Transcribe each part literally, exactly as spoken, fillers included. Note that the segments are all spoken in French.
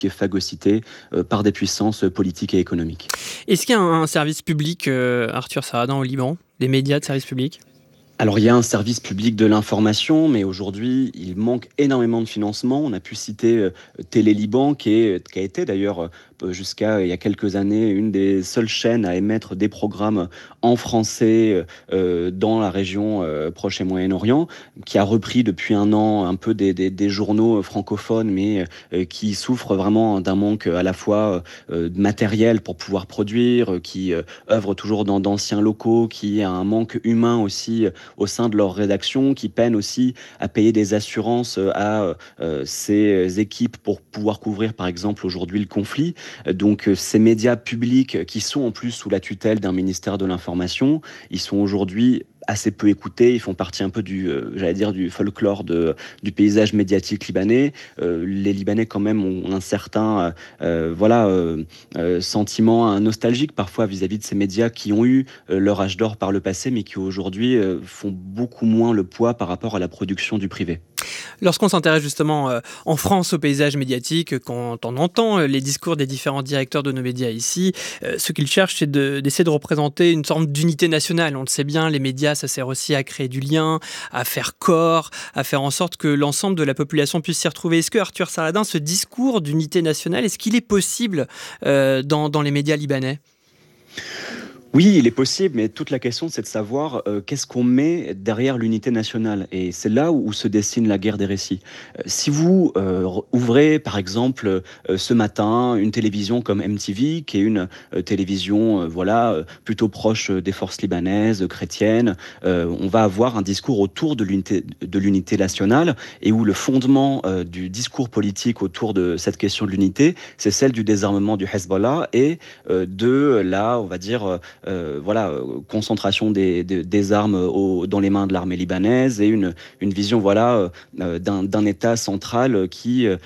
qui est phagocyté euh, par des puissances politiques et économiques. Est-ce qu'il y a un, un service public, euh, Arthur Saradan, au Liban? Des médias de service public? Alors il y a un service public de l'information, mais aujourd'hui il manque énormément de financement. On a pu citer euh, Télé Liban, qui, est, qui a été d'ailleurs euh, jusqu'à euh, il y a quelques années une des seules chaînes à émettre des programmes en français euh, dans la région euh, Proche et Moyen-Orient, qui a repris depuis un an un peu des, des, des journaux francophones, mais euh, qui souffre vraiment d'un manque à la fois euh, de matériel pour pouvoir produire, qui euh, œuvre toujours dans d'anciens locaux, qui a un manque humain aussi au sein de leur rédaction, qui peinent aussi à payer des assurances à euh, ces équipes pour pouvoir couvrir, par exemple, aujourd'hui le conflit. Donc, euh, ces médias publics qui sont en plus sous la tutelle d'un ministère de l'Information, ils sont aujourd'hui assez peu écoutés, ils font partie un peu du, euh, j'allais dire, du folklore de, du paysage médiatique libanais. Euh, les Libanais quand même ont un certain, euh, voilà, euh, euh, sentiment nostalgique parfois vis-à-vis de ces médias qui ont eu euh, leur âge d'or par le passé, mais qui aujourd'hui euh, font beaucoup moins le poids par rapport à la production du privé. Lorsqu'on s'intéresse justement euh, en France au paysage médiatique, quand on entend euh, les discours des différents directeurs de nos médias ici, euh, ce qu'ils cherchent, c'est de, d'essayer de représenter une sorte d'unité nationale. On le sait bien, les médias, ça sert aussi à créer du lien, à faire corps, à faire en sorte que l'ensemble de la population puisse s'y retrouver. Est-ce que Arthur Saladin, ce discours d'unité nationale, est-ce qu'il est possible euh, dans, dans les médias libanais ? Oui, il est possible, mais toute la question, c'est de savoir euh, qu'est-ce qu'on met derrière l'unité nationale. Et c'est là où, où se dessine la guerre des récits. Euh, si vous euh, ouvrez, par exemple, euh, ce matin, une télévision comme M T V, qui est une euh, télévision, euh, voilà, euh, plutôt proche des forces libanaises, chrétiennes, euh, on va avoir un discours autour de l'unité, de l'unité nationale, et où le fondement euh, du discours politique autour de cette question de l'unité, c'est celle du désarmement du Hezbollah et euh, de la, on va dire, Euh, voilà, euh, concentration des, des, des armes au, dans les mains de l'armée libanaise et une, une vision voilà, euh, d'un, d'un État central qui euh,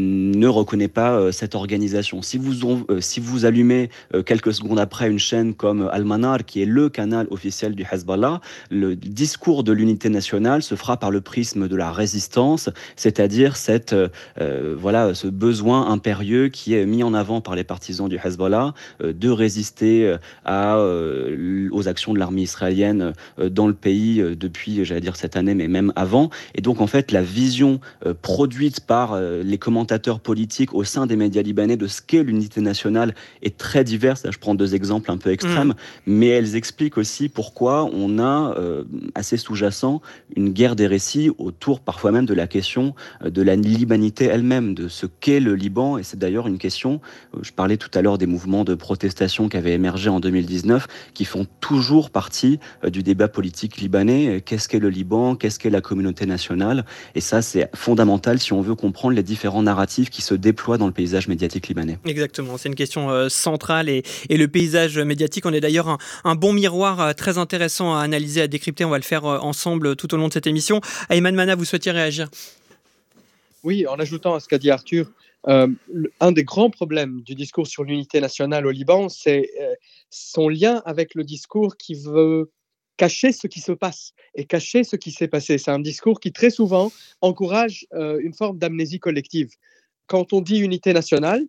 ne reconnaît pas euh, cette organisation. Si vous, on, euh, si vous allumez euh, quelques secondes après une chaîne comme Al-Manar, qui est le canal officiel du Hezbollah, le discours de l'unité nationale se fera par le prisme de la résistance, c'est-à-dire cette, euh, voilà, ce besoin impérieux qui est mis en avant par les partisans du Hezbollah euh, de résister euh, à euh, aux actions de l'armée israélienne euh, dans le pays euh, depuis, j'allais dire cette année, mais même avant. Et donc, en fait, la vision euh, produite par euh, les commentateurs politiques au sein des médias libanais de ce qu'est l'unité nationale est très diverse. Là, je prends deux exemples un peu extrêmes, mmh. mais elles expliquent aussi pourquoi on a, euh, assez sous-jacent, une guerre des récits autour parfois même de la question euh, de la libanité elle-même, de ce qu'est le Liban. Et c'est d'ailleurs une question, euh, je parlais tout à l'heure des mouvements de protestation qui avaient émergé en deux mille dix-neuf, qui font toujours partie euh, du débat politique libanais. Qu'est-ce qu'est le Liban? Qu'est-ce qu'est la communauté nationale? Et ça, c'est fondamental si on veut comprendre les différents narratifs qui se déploient dans le paysage médiatique libanais. Exactement, c'est une question euh, centrale et, et le paysage médiatique en est d'ailleurs un, un bon miroir euh, très intéressant à analyser, à décrypter. On va le faire euh, ensemble tout au long de cette émission. Ayman Mana, vous souhaitiez réagir? Oui, en ajoutant à ce qu'a dit Arthur, euh, un des grands problèmes du discours sur l'unité nationale au Liban, c'est euh, son lien avec le discours qui veut cacher ce qui se passe et cacher ce qui s'est passé. C'est un discours qui très souvent encourage euh, une forme d'amnésie collective. Quand on dit unité nationale,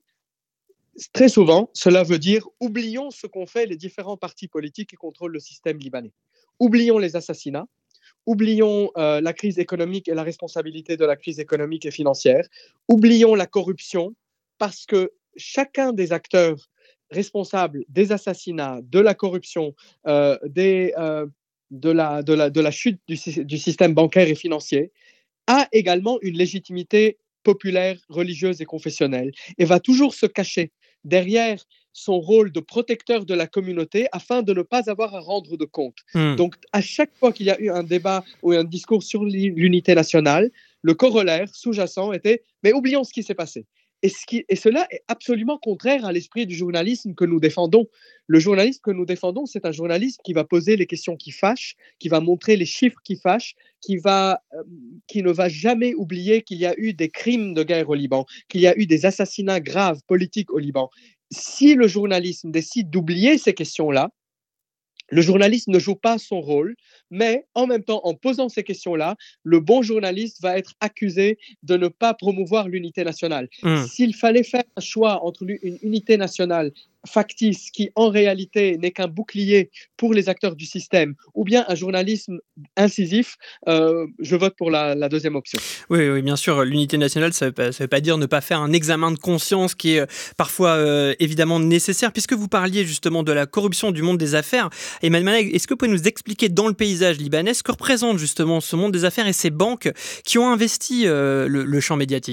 très souvent, cela veut dire oublions ce qu'ont fait les différents partis politiques qui contrôlent le système libanais. Oublions les assassinats. Oublions euh, la crise économique et la responsabilité de la crise économique et financière. Oublions la corruption parce que chacun des acteurs responsables des assassinats, de la corruption, euh, des, euh, de, la, de, la, de la chute du, du système bancaire et financier a également une légitimité populaire, religieuse et confessionnelle et va toujours se cacher derrière son rôle de protecteur de la communauté afin de ne pas avoir à rendre de compte. Mmh. Donc, à chaque fois qu'il y a eu un débat ou un discours sur l'unité nationale, le corollaire sous-jacent était « mais oublions ce qui s'est passé ». Et, ce qui, et cela est absolument contraire à l'esprit du journalisme que nous défendons. Le journalisme que nous défendons, c'est un journalisme qui va poser les questions qui fâchent, qui va montrer les chiffres qui fâchent, qui, va, euh, qui ne va jamais oublier qu'il y a eu des crimes de guerre au Liban, qu'il y a eu des assassinats graves politiques au Liban. Si le journalisme décide d'oublier ces questions-là, Le journaliste ne joue pas son rôle, mais en même temps, en posant ces questions-là, le bon journaliste va être accusé de ne pas promouvoir l'unité nationale. Mmh. S'il fallait faire un choix entre une unité nationale factice qui, en réalité, n'est qu'un bouclier pour les acteurs du système, ou bien un journalisme incisif, euh, je vote pour la, la deuxième option. Oui, oui, bien sûr, l'unité nationale, ça ne veut, veut pas dire ne pas faire un examen de conscience qui est euh, parfois euh, évidemment nécessaire. Puisque vous parliez justement de la corruption du monde des affaires, Emmanuel, est-ce que vous pouvez nous expliquer dans le paysage libanais ce que représente justement ce monde des affaires et ces banques qui ont investi euh, le, le champ médiatique ?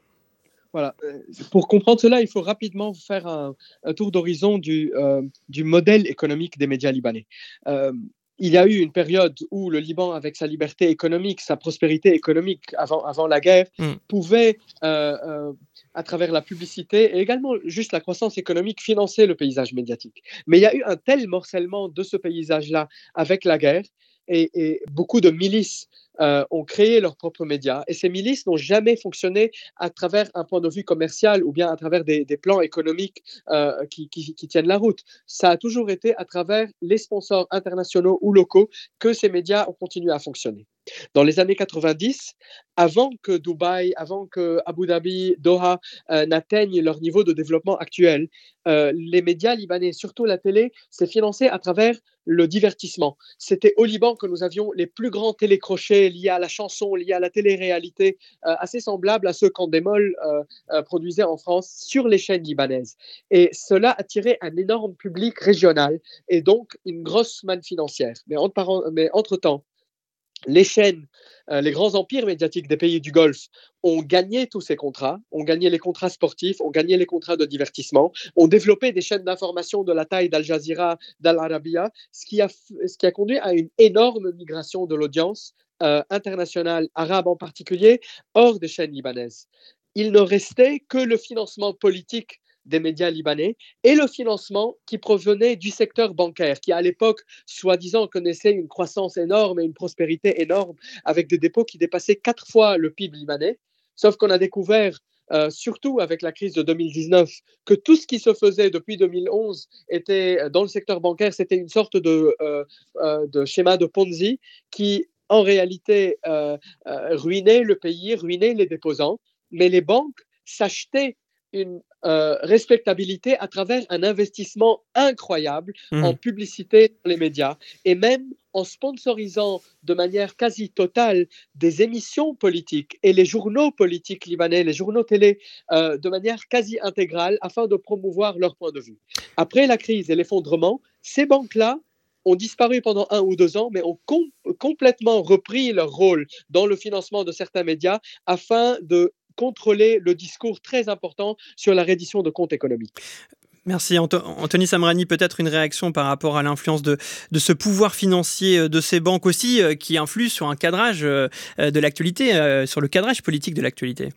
Voilà. Pour comprendre cela, il faut rapidement faire un, un tour d'horizon du, euh, du modèle économique des médias libanais. Euh, il y a eu une période où le Liban, avec sa liberté économique, sa prospérité économique avant, avant la guerre, mm. pouvait, euh, euh, à travers la publicité et également juste la croissance économique, financer le paysage médiatique. Mais il y a eu un tel morcellement de ce paysage-là avec la guerre et, et beaucoup de milices Euh, ont créé leurs propres médias et ces milices n'ont jamais fonctionné à travers un point de vue commercial ou bien à travers des, des plans économiques euh, qui, qui, qui tiennent la route. Ça a toujours été à travers les sponsors internationaux ou locaux que ces médias ont continué à fonctionner. Dans les années quatre-vingt-dix, avant que Dubaï, avant que Abu Dhabi, Doha euh, n'atteignent leur niveau de développement actuel, euh, les médias libanais, surtout la télé, s'est financé à travers le divertissement. C'était au Liban que nous avions les plus grands télécrochets liés à la chanson, liés à la télé-réalité, euh, assez semblables à ceux qu'Endemol euh, euh, produisait en France sur les chaînes libanaises. Et cela attirait un énorme public régional et donc une grosse manne financière. Mais, entre, mais entre-temps, les chaînes, euh, les grands empires médiatiques des pays du Golfe ont gagné tous ces contrats, ont gagné les contrats sportifs, ont gagné les contrats de divertissement, ont développé des chaînes d'information de la taille d'Al Jazeera, d'Al Arabiya, ce qui a, ce qui a conduit à une énorme migration de l'audience euh, internationale, arabe en particulier, hors des chaînes libanaises. Il ne restait que le financement politique des médias libanais et le financement qui provenait du secteur bancaire, qui à l'époque, soi-disant, connaissait une croissance énorme et une prospérité énorme, avec des dépôts qui dépassaient quatre fois le P I B libanais. Sauf qu'on a découvert, euh, surtout avec la crise de deux mille dix-neuf, que tout ce qui se faisait depuis deux mille onze était, dans le secteur bancaire, c'était une sorte de, euh, euh, de schéma de Ponzi qui, en réalité, euh, euh, ruinait le pays, ruinait les déposants, mais les banques s'achetaient une euh, respectabilité à travers un investissement incroyable mmh. en publicité dans les médias et même en sponsorisant de manière quasi totale des émissions politiques et les journaux politiques libanais, les journaux télé, euh, de manière quasi intégrale afin de promouvoir leur point de vue. Après la crise et l'effondrement, ces banques-là ont disparu pendant un ou deux ans, mais ont com- complètement repris leur rôle dans le financement de certains médias afin de contrôler le discours très important sur la reddition de comptes économiques. Merci Anthony Samrani, peut-être une réaction par rapport à l'influence de, de ce pouvoir financier de ces banques aussi qui influe sur un cadrage de l'actualité, sur le cadrage politique de l'actualité.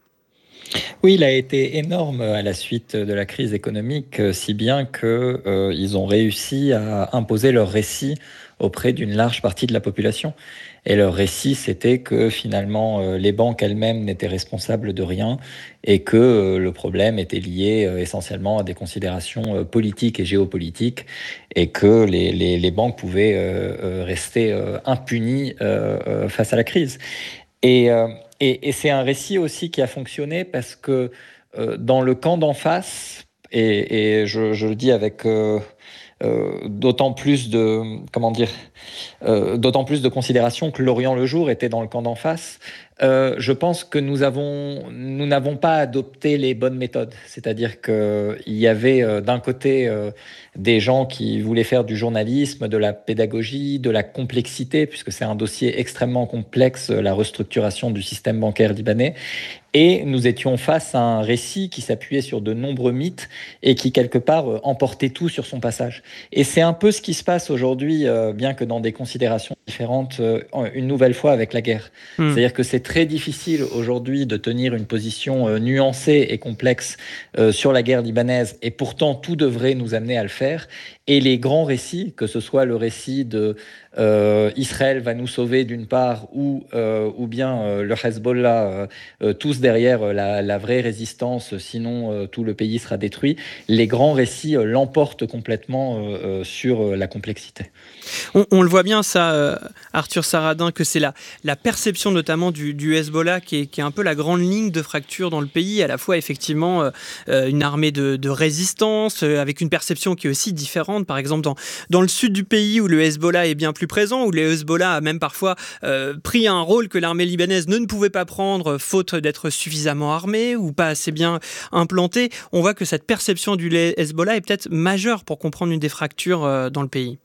Oui, il a été énorme à la suite de la crise économique, si bien qu'ils euh, ont réussi à imposer leur récit auprès d'une large partie de la population. Et leur récit, c'était que finalement, euh, les banques elles-mêmes n'étaient responsables de rien et que euh, le problème était lié euh, essentiellement à des considérations euh, politiques et géopolitiques et que les, les, les banques pouvaient euh, euh, rester euh, impunies euh, euh, face à la crise. Et, euh, et, et c'est un récit aussi qui a fonctionné parce que euh, dans le camp d'en face, et, et je, je le dis avec... Euh, Euh, d'autant plus de comment dire euh, d'autant plus de considération que Lorient le Jour était dans le camp d'en face. Euh, je pense que nous avons nous n'avons pas adopté les bonnes méthodes, c'est-à-dire que il y avait euh, d'un côté euh, des gens qui voulaient faire du journalisme, de la pédagogie, de la complexité, puisque c'est un dossier extrêmement complexe, la restructuration du système bancaire libanais. Et nous étions face à un récit qui s'appuyait sur de nombreux mythes et qui, quelque part, euh, emportait tout sur son passage. Et c'est un peu ce qui se passe aujourd'hui, euh, bien que dans des considérations différentes, euh, une nouvelle fois avec la guerre. Mmh. C'est-à-dire que c'est très difficile aujourd'hui de tenir une position euh, nuancée et complexe euh, sur la guerre libanaise, et pourtant tout devrait nous amener à le faire. Et les grands récits, que ce soit le récit de euh, Israël va nous sauver d'une part, ou, euh, ou bien euh, le Hezbollah, euh, euh, tous derrière la, la vraie résistance, sinon euh, tout le pays sera détruit, les grands récits euh, l'emportent complètement euh, euh, sur euh, la complexité. On, on le voit bien, ça, euh, Arthur Saradin, que c'est la, la perception notamment du, du Hezbollah qui est, qui est un peu la grande ligne de fracture dans le pays, à la fois effectivement euh, une armée de, de résistance, euh, avec une perception qui est aussi différente. Par exemple, dans, dans le sud du pays où le Hezbollah est bien plus présent, où le Hezbollah a même parfois euh, pris un rôle que l'armée libanaise ne, ne pouvait pas prendre, faute d'être suffisamment armée ou pas assez bien implantée, on voit que cette perception du Hezbollah est peut-être majeure pour comprendre une des fractures euh, dans le pays.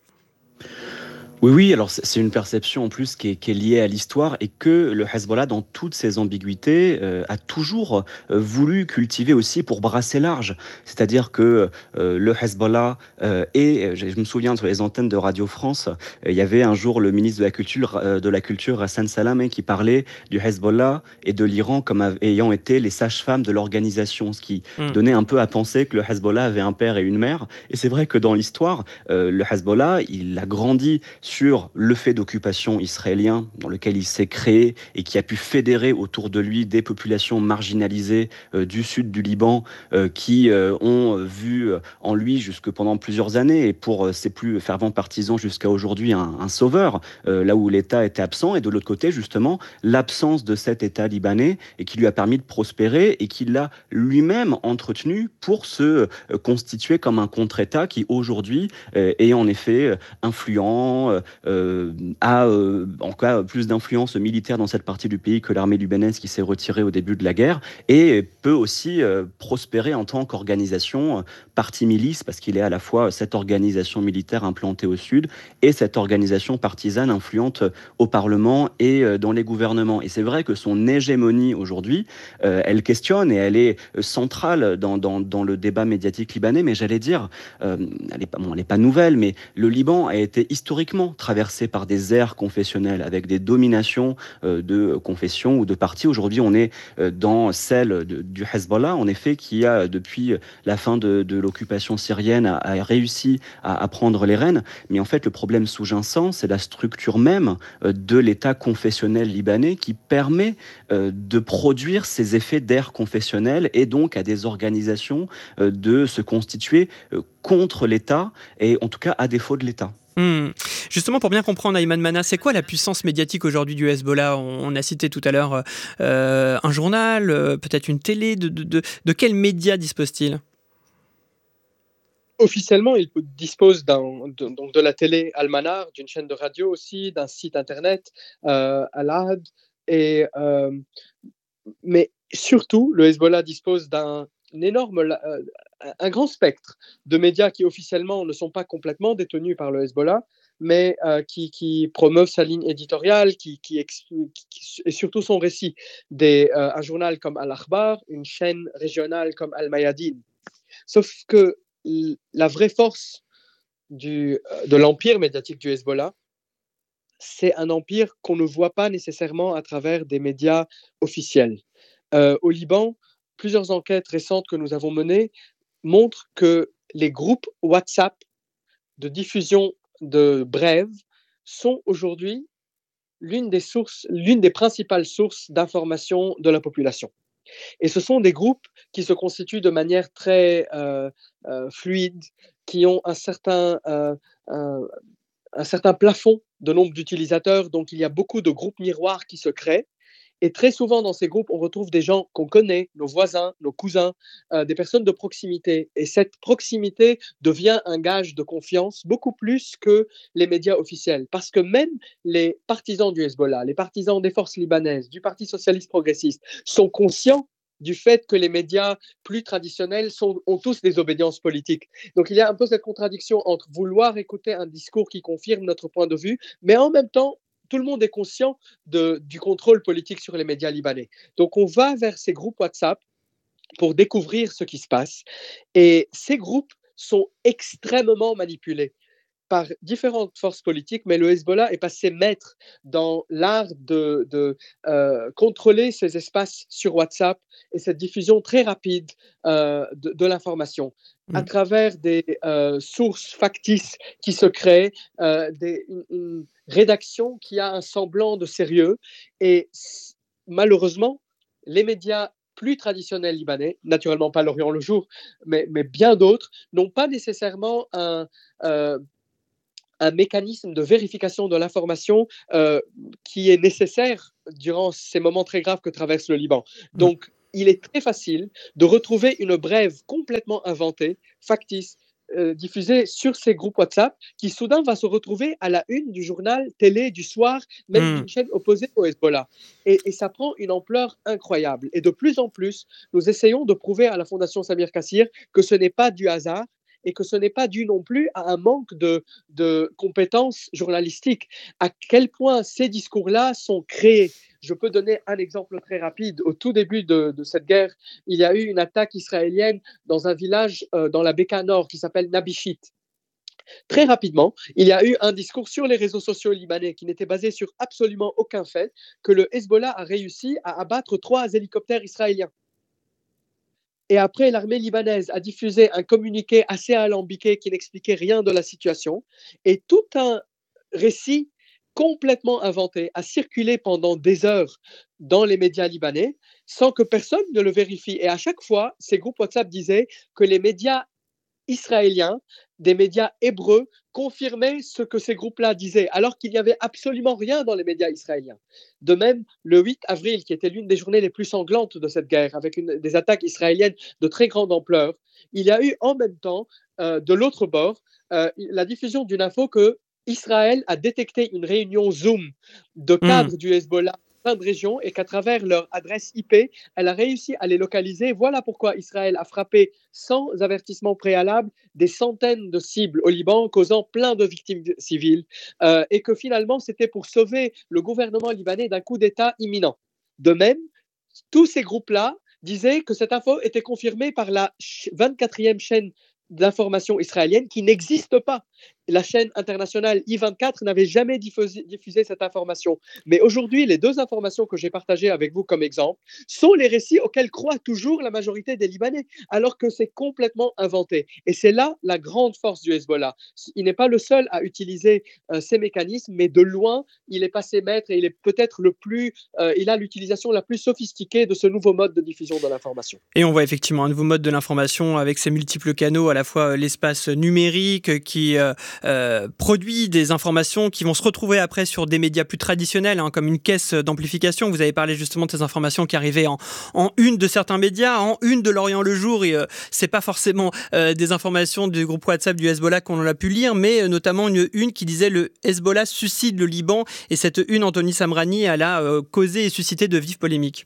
Oui, oui, alors c'est une perception en plus qui est, qui est liée à l'histoire, et que le Hezbollah, dans toutes ses ambiguïtés, euh, a toujours euh, voulu cultiver aussi pour brasser large. C'est-à-dire que euh, le Hezbollah, euh, et je, je me souviens sur les antennes de Radio France, euh, il y avait un jour le ministre de la Culture, euh, de la Culture Hassan Salameh, qui parlait du Hezbollah et de l'Iran comme av- ayant été les sages-femmes de l'organisation, ce qui Mm. donnait un peu à penser que le Hezbollah avait un père et une mère. Et c'est vrai que dans l'histoire, euh, le Hezbollah, il a grandi sur le fait d'occupation israélien dans lequel il s'est créé et qui a pu fédérer autour de lui des populations marginalisées euh, du sud du Liban euh, qui euh, ont vu en lui jusque pendant plusieurs années, et pour euh, ses plus fervents partisans jusqu'à aujourd'hui, un, un sauveur, euh, là où l'État était absent, et de l'autre côté justement l'absence de cet État libanais, et qui lui a permis de prospérer et qui l'a lui-même entretenu pour se euh, constituer comme un contre-État qui aujourd'hui euh, est en effet euh, influent, euh, Euh, a euh, en cas plus d'influence militaire dans cette partie du pays que l'armée libanaise qui s'est retirée au début de la guerre, et peut aussi euh, prospérer en tant qu'organisation euh, parti milice, parce qu'il est à la fois cette organisation militaire implantée au sud et cette organisation partisane influente au Parlement et euh, dans les gouvernements. Et c'est vrai que son hégémonie aujourd'hui, euh, elle questionne et elle est centrale dans, dans, dans le débat médiatique libanais, mais j'allais dire, euh, elle n'est pas, bon, elle est pas nouvelle, mais le Liban a été historiquement traversé par des aires confessionnelles avec des dominations euh, de confessions ou de partis. Aujourd'hui, on est euh, dans celle de, du Hezbollah, en effet, qui a, depuis la fin de, de l'occupation syrienne, a, a réussi à, à prendre les rênes. Mais en fait, le problème sous-jacent, c'est la structure même euh, de l'État confessionnel libanais qui permet euh, de produire ces effets d'air confessionnel, et donc à des organisations euh, de se constituer euh, contre l'État, et en tout cas à défaut de l'État. Mmh. Justement, pour bien comprendre, Ayman Mana, c'est quoi la puissance médiatique aujourd'hui du Hezbollah ? on, on a cité tout à l'heure euh, un journal, euh, peut-être une télé. De, de, de, de quels médias dispose-t-il ? Officiellement, il dispose d'un, de, donc de la télé Al-Manar, d'une chaîne de radio aussi, d'un site internet, euh, Al-Ahd, et, euh, mais surtout, le Hezbollah dispose d'un énorme, euh, un grand spectre de médias qui officiellement ne sont pas complètement détenus par le Hezbollah, mais euh, qui, qui promeuvent sa ligne éditoriale, qui, qui, qui, et surtout son récit. Des, euh, un journal comme Al-Akhbar, une chaîne régionale comme Al-Mayadin. Sauf que la vraie force du, de l'empire médiatique du Hezbollah, c'est un empire qu'on ne voit pas nécessairement à travers des médias officiels. Euh, au Liban, plusieurs enquêtes récentes que nous avons menées montrent que les groupes WhatsApp de diffusion de brèves sont aujourd'hui l'une des sources, l'une des principales sources d'information de la population. Et ce sont des groupes qui se constituent de manière très euh, euh, fluide, qui ont un certain, euh, un, un certain plafond de nombre d'utilisateurs. Donc, il y a beaucoup de groupes miroirs qui se créent. Et très souvent, dans ces groupes, on retrouve des gens qu'on connaît, nos voisins, nos cousins, euh, des personnes de proximité. Et cette proximité devient un gage de confiance beaucoup plus que les médias officiels. Parce que même les partisans du Hezbollah, les partisans des forces libanaises, du Parti socialiste progressiste, sont conscients du fait que les médias plus traditionnels sont, ont tous des obédiences politiques. Donc il y a un peu cette contradiction entre vouloir écouter un discours qui confirme notre point de vue, mais en même temps, tout le monde est conscient de, du contrôle politique sur les médias libanais. Donc on va vers ces groupes WhatsApp pour découvrir ce qui se passe. Et ces groupes sont extrêmement manipulés. par différentes forces politiques, mais le Hezbollah est passé maître dans l'art de, de euh, contrôler ces espaces sur WhatsApp et cette diffusion très rapide euh, de, de l'information à travers des euh, sources factices qui se créent, euh, des, une, une rédaction qui a un semblant de sérieux. Et malheureusement, les médias plus traditionnels libanais, naturellement pas l'Orient le Jour, mais, mais bien d'autres, n'ont pas nécessairement un, euh, un mécanisme de vérification de l'information euh, qui est nécessaire durant ces moments très graves que traverse le Liban. Donc, il est très facile de retrouver une brève complètement inventée, factice, euh, diffusée sur ces groupes WhatsApp, qui soudain va se retrouver à la une du journal télé du soir, même mmh. d'une chaîne opposée au Hezbollah. Et, et ça prend une ampleur incroyable. Et de plus en plus, nous essayons de prouver à la Fondation Samir Kassir que ce n'est pas du hasard, et que ce n'est pas dû non plus à un manque de, de compétences journalistiques. À quel point ces discours-là sont créés. Je peux donner un exemple très rapide. Au tout début de, de cette guerre, il y a eu une attaque israélienne dans un village euh, dans la Beka Nord qui s'appelle Nabishit. Très rapidement, il y a eu un discours sur les réseaux sociaux libanais qui n'était basé sur absolument aucun fait, que le Hezbollah a réussi à abattre trois hélicoptères israéliens. Et après, l'armée libanaise a diffusé un communiqué assez alambiqué qui n'expliquait rien de la situation. Et tout un récit complètement inventé a circulé pendant des heures dans les médias libanais sans que personne ne le vérifie. Et à chaque fois, ces groupes WhatsApp disaient que les médias israéliens, des médias hébreux, confirmaient ce que ces groupes-là disaient, alors qu'il n'y avait absolument rien dans les médias israéliens. De même, le huit avril, qui était l'une des journées les plus sanglantes de cette guerre, avec une, des attaques israéliennes de très grande ampleur, il y a eu en même temps, euh, de l'autre bord, euh, la diffusion d'une info que Israël a détecté une réunion Zoom de cadres mmh. du Hezbollah de régions et qu'à travers leur adresse I P, elle a réussi à les localiser. Voilà pourquoi Israël a frappé sans avertissement préalable des centaines de cibles au Liban, causant plein de victimes civiles, euh, et que finalement, c'était pour sauver le gouvernement libanais d'un coup d'État imminent. De même, tous ces groupes-là disaient que cette info était confirmée par la vingt-quatrième chaîne d'information israélienne qui n'existe pas. La chaîne internationale I vingt-quatre n'avait jamais diffusé, diffusé cette information. Mais aujourd'hui, les deux informations que j'ai partagées avec vous comme exemple sont les récits auxquels croit toujours la majorité des Libanais, alors que c'est complètement inventé. Et c'est là la grande force du Hezbollah. Il n'est pas le seul à utiliser euh, ces mécanismes, mais de loin, il est passé maître et il est peut-être le plus, euh, il a l'utilisation la plus sophistiquée de ce nouveau mode de diffusion de l'information. Et on voit effectivement un nouveau mode de l'information avec ses multiples canaux, à la fois l'espace numérique qui euh, Euh, produit des informations qui vont se retrouver après sur des médias plus traditionnels, hein, comme une caisse d'amplification. Vous avez parlé justement de ces informations qui arrivaient en, en une de certains médias, en une de l'Orient le Jour, et euh, c'est pas forcément euh, des informations du groupe WhatsApp du Hezbollah qu'on a pu lire, mais euh, notamment une une qui disait le Hezbollah suicide le Liban, et cette une, Anthony Samrani, elle a euh, causé et suscité de vives polémiques.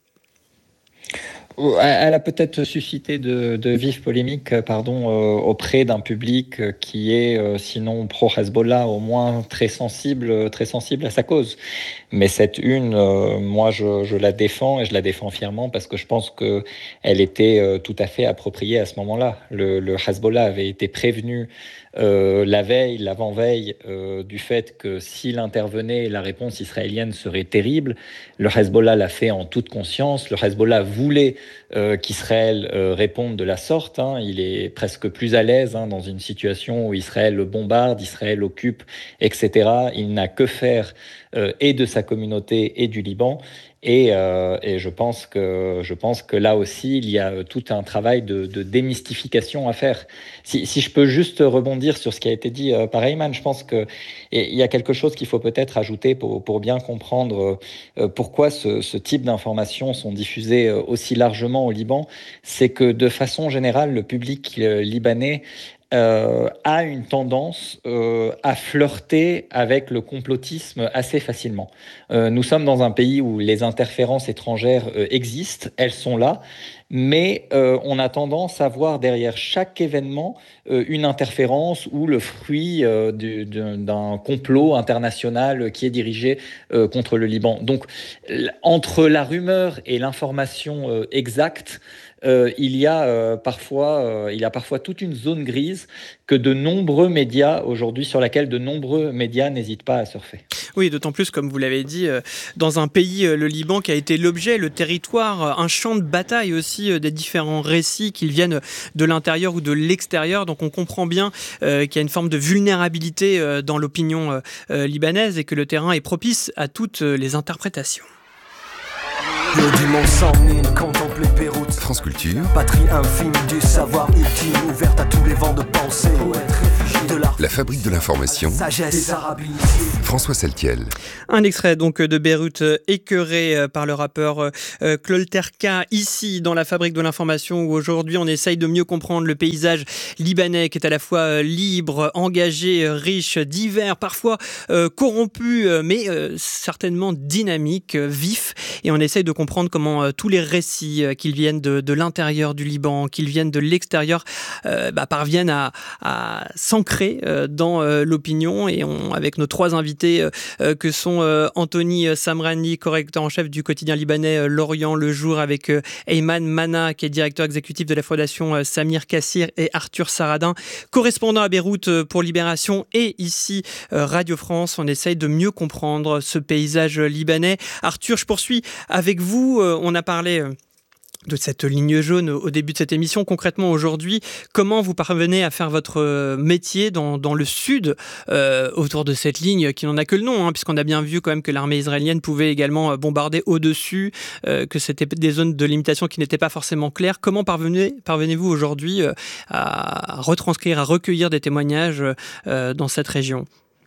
Elle a peut-être suscité de, de vives polémiques pardon, euh, auprès d'un public qui est, euh, sinon pro-Hezbollah, au moins très sensible, très sensible à sa cause. Mais cette une, euh, moi, je, je la défends et je la défends fièrement parce que je pense qu'elle était euh, tout à fait appropriée à ce moment-là. Le, le Hezbollah avait été prévenu euh, la veille, l'avant-veille, euh, du fait que s'il intervenait, la réponse israélienne serait terrible. Le Hezbollah l'a fait en toute conscience. Le Hezbollah voulait euh, qu'Israël euh, réponde de la sorte. Hein. Il est presque plus à l'aise hein, dans une situation où Israël le bombarde, Israël occupe, et cetera. Il n'a que faire euh, et de sa communauté et du Liban. Et, euh, et je pense que je pense que là aussi il y a tout un travail de, de démystification à faire. Si, si je peux juste rebondir sur ce qui a été dit euh, par Ayman, je pense que il y a quelque chose qu'il faut peut-être ajouter pour pour bien comprendre euh, pourquoi ce, ce type d'informations sont diffusées aussi largement au Liban. C'est que de façon générale, le public euh, libanais Euh, a une tendance euh, à flirter avec le complotisme assez facilement. Euh, nous sommes dans un pays où les interférences étrangères euh, existent, elles sont là, mais euh, on a tendance à voir derrière chaque événement euh, une interférence ou le fruit euh, du, d'un complot international qui est dirigé euh, contre le Liban. Donc, entre la rumeur et l'information euh, exacte, euh, il, y a, euh, parfois, euh, il y a parfois toute une zone grise que de nombreux médias, aujourd'hui, sur laquelle de nombreux médias n'hésitent pas à surfer. Oui, d'autant plus, comme vous l'avez dit, euh, dans un pays, euh, le Liban, qui a été l'objet, le territoire, euh, un champ de bataille aussi euh, des différents récits, qu'ils viennent de l'intérieur ou de l'extérieur. Donc on comprend bien euh, qu'il y a une forme de vulnérabilité euh, dans l'opinion euh, euh, libanaise et que le terrain est propice à toutes euh, les interprétations. Le dimanche sans mine, contempler Beyrouth. France Culture. Patrie infime du savoir ultime, ouverte à tous les vents de pensée. Poète réfugié de l'art. La fabrique de l'information. Sagesse des Arabes initiés. François Saltiel. Un extrait donc de Beyrouth écœuré par le rappeur euh, Clolterka, ici dans la fabrique de l'information, où aujourd'hui on essaye de mieux comprendre le paysage libanais qui est à la fois libre, engagé, riche, divers, parfois euh, corrompu, mais euh, certainement dynamique, vif. Et on essaye de comprendre comment euh, tous les récits, euh, qu'ils viennent de, de l'intérieur du Liban, qu'ils viennent de l'extérieur, euh, bah, parviennent à, à s'ancrer euh, dans euh, l'opinion. Et on, avec nos trois invités euh, que sont euh, Anthony Samrani, correcteur en chef du quotidien libanais euh, L'Orient le Jour, avec euh, Ayman Mana, qui est directeur exécutif de la fondation euh, Samir Kassir, et Arthur Saradin, correspondant à Beyrouth euh, pour Libération, et ici euh, Radio France. On essaye de mieux comprendre ce paysage libanais. Arthur, je poursuis avec vous. Euh, on a parlé euh, de cette ligne jaune au début de cette émission. Concrètement, aujourd'hui, comment vous parvenez à faire votre métier dans, dans le sud, euh, autour de cette ligne qui n'en a que le nom, hein, puisqu'on a bien vu quand même que l'armée israélienne pouvait également bombarder au-dessus, euh, que c'était des zones de limitation qui n'étaient pas forcément claires. Comment parvenez, parvenez-vous aujourd'hui euh, à retranscrire, à recueillir des témoignages euh, dans cette région ?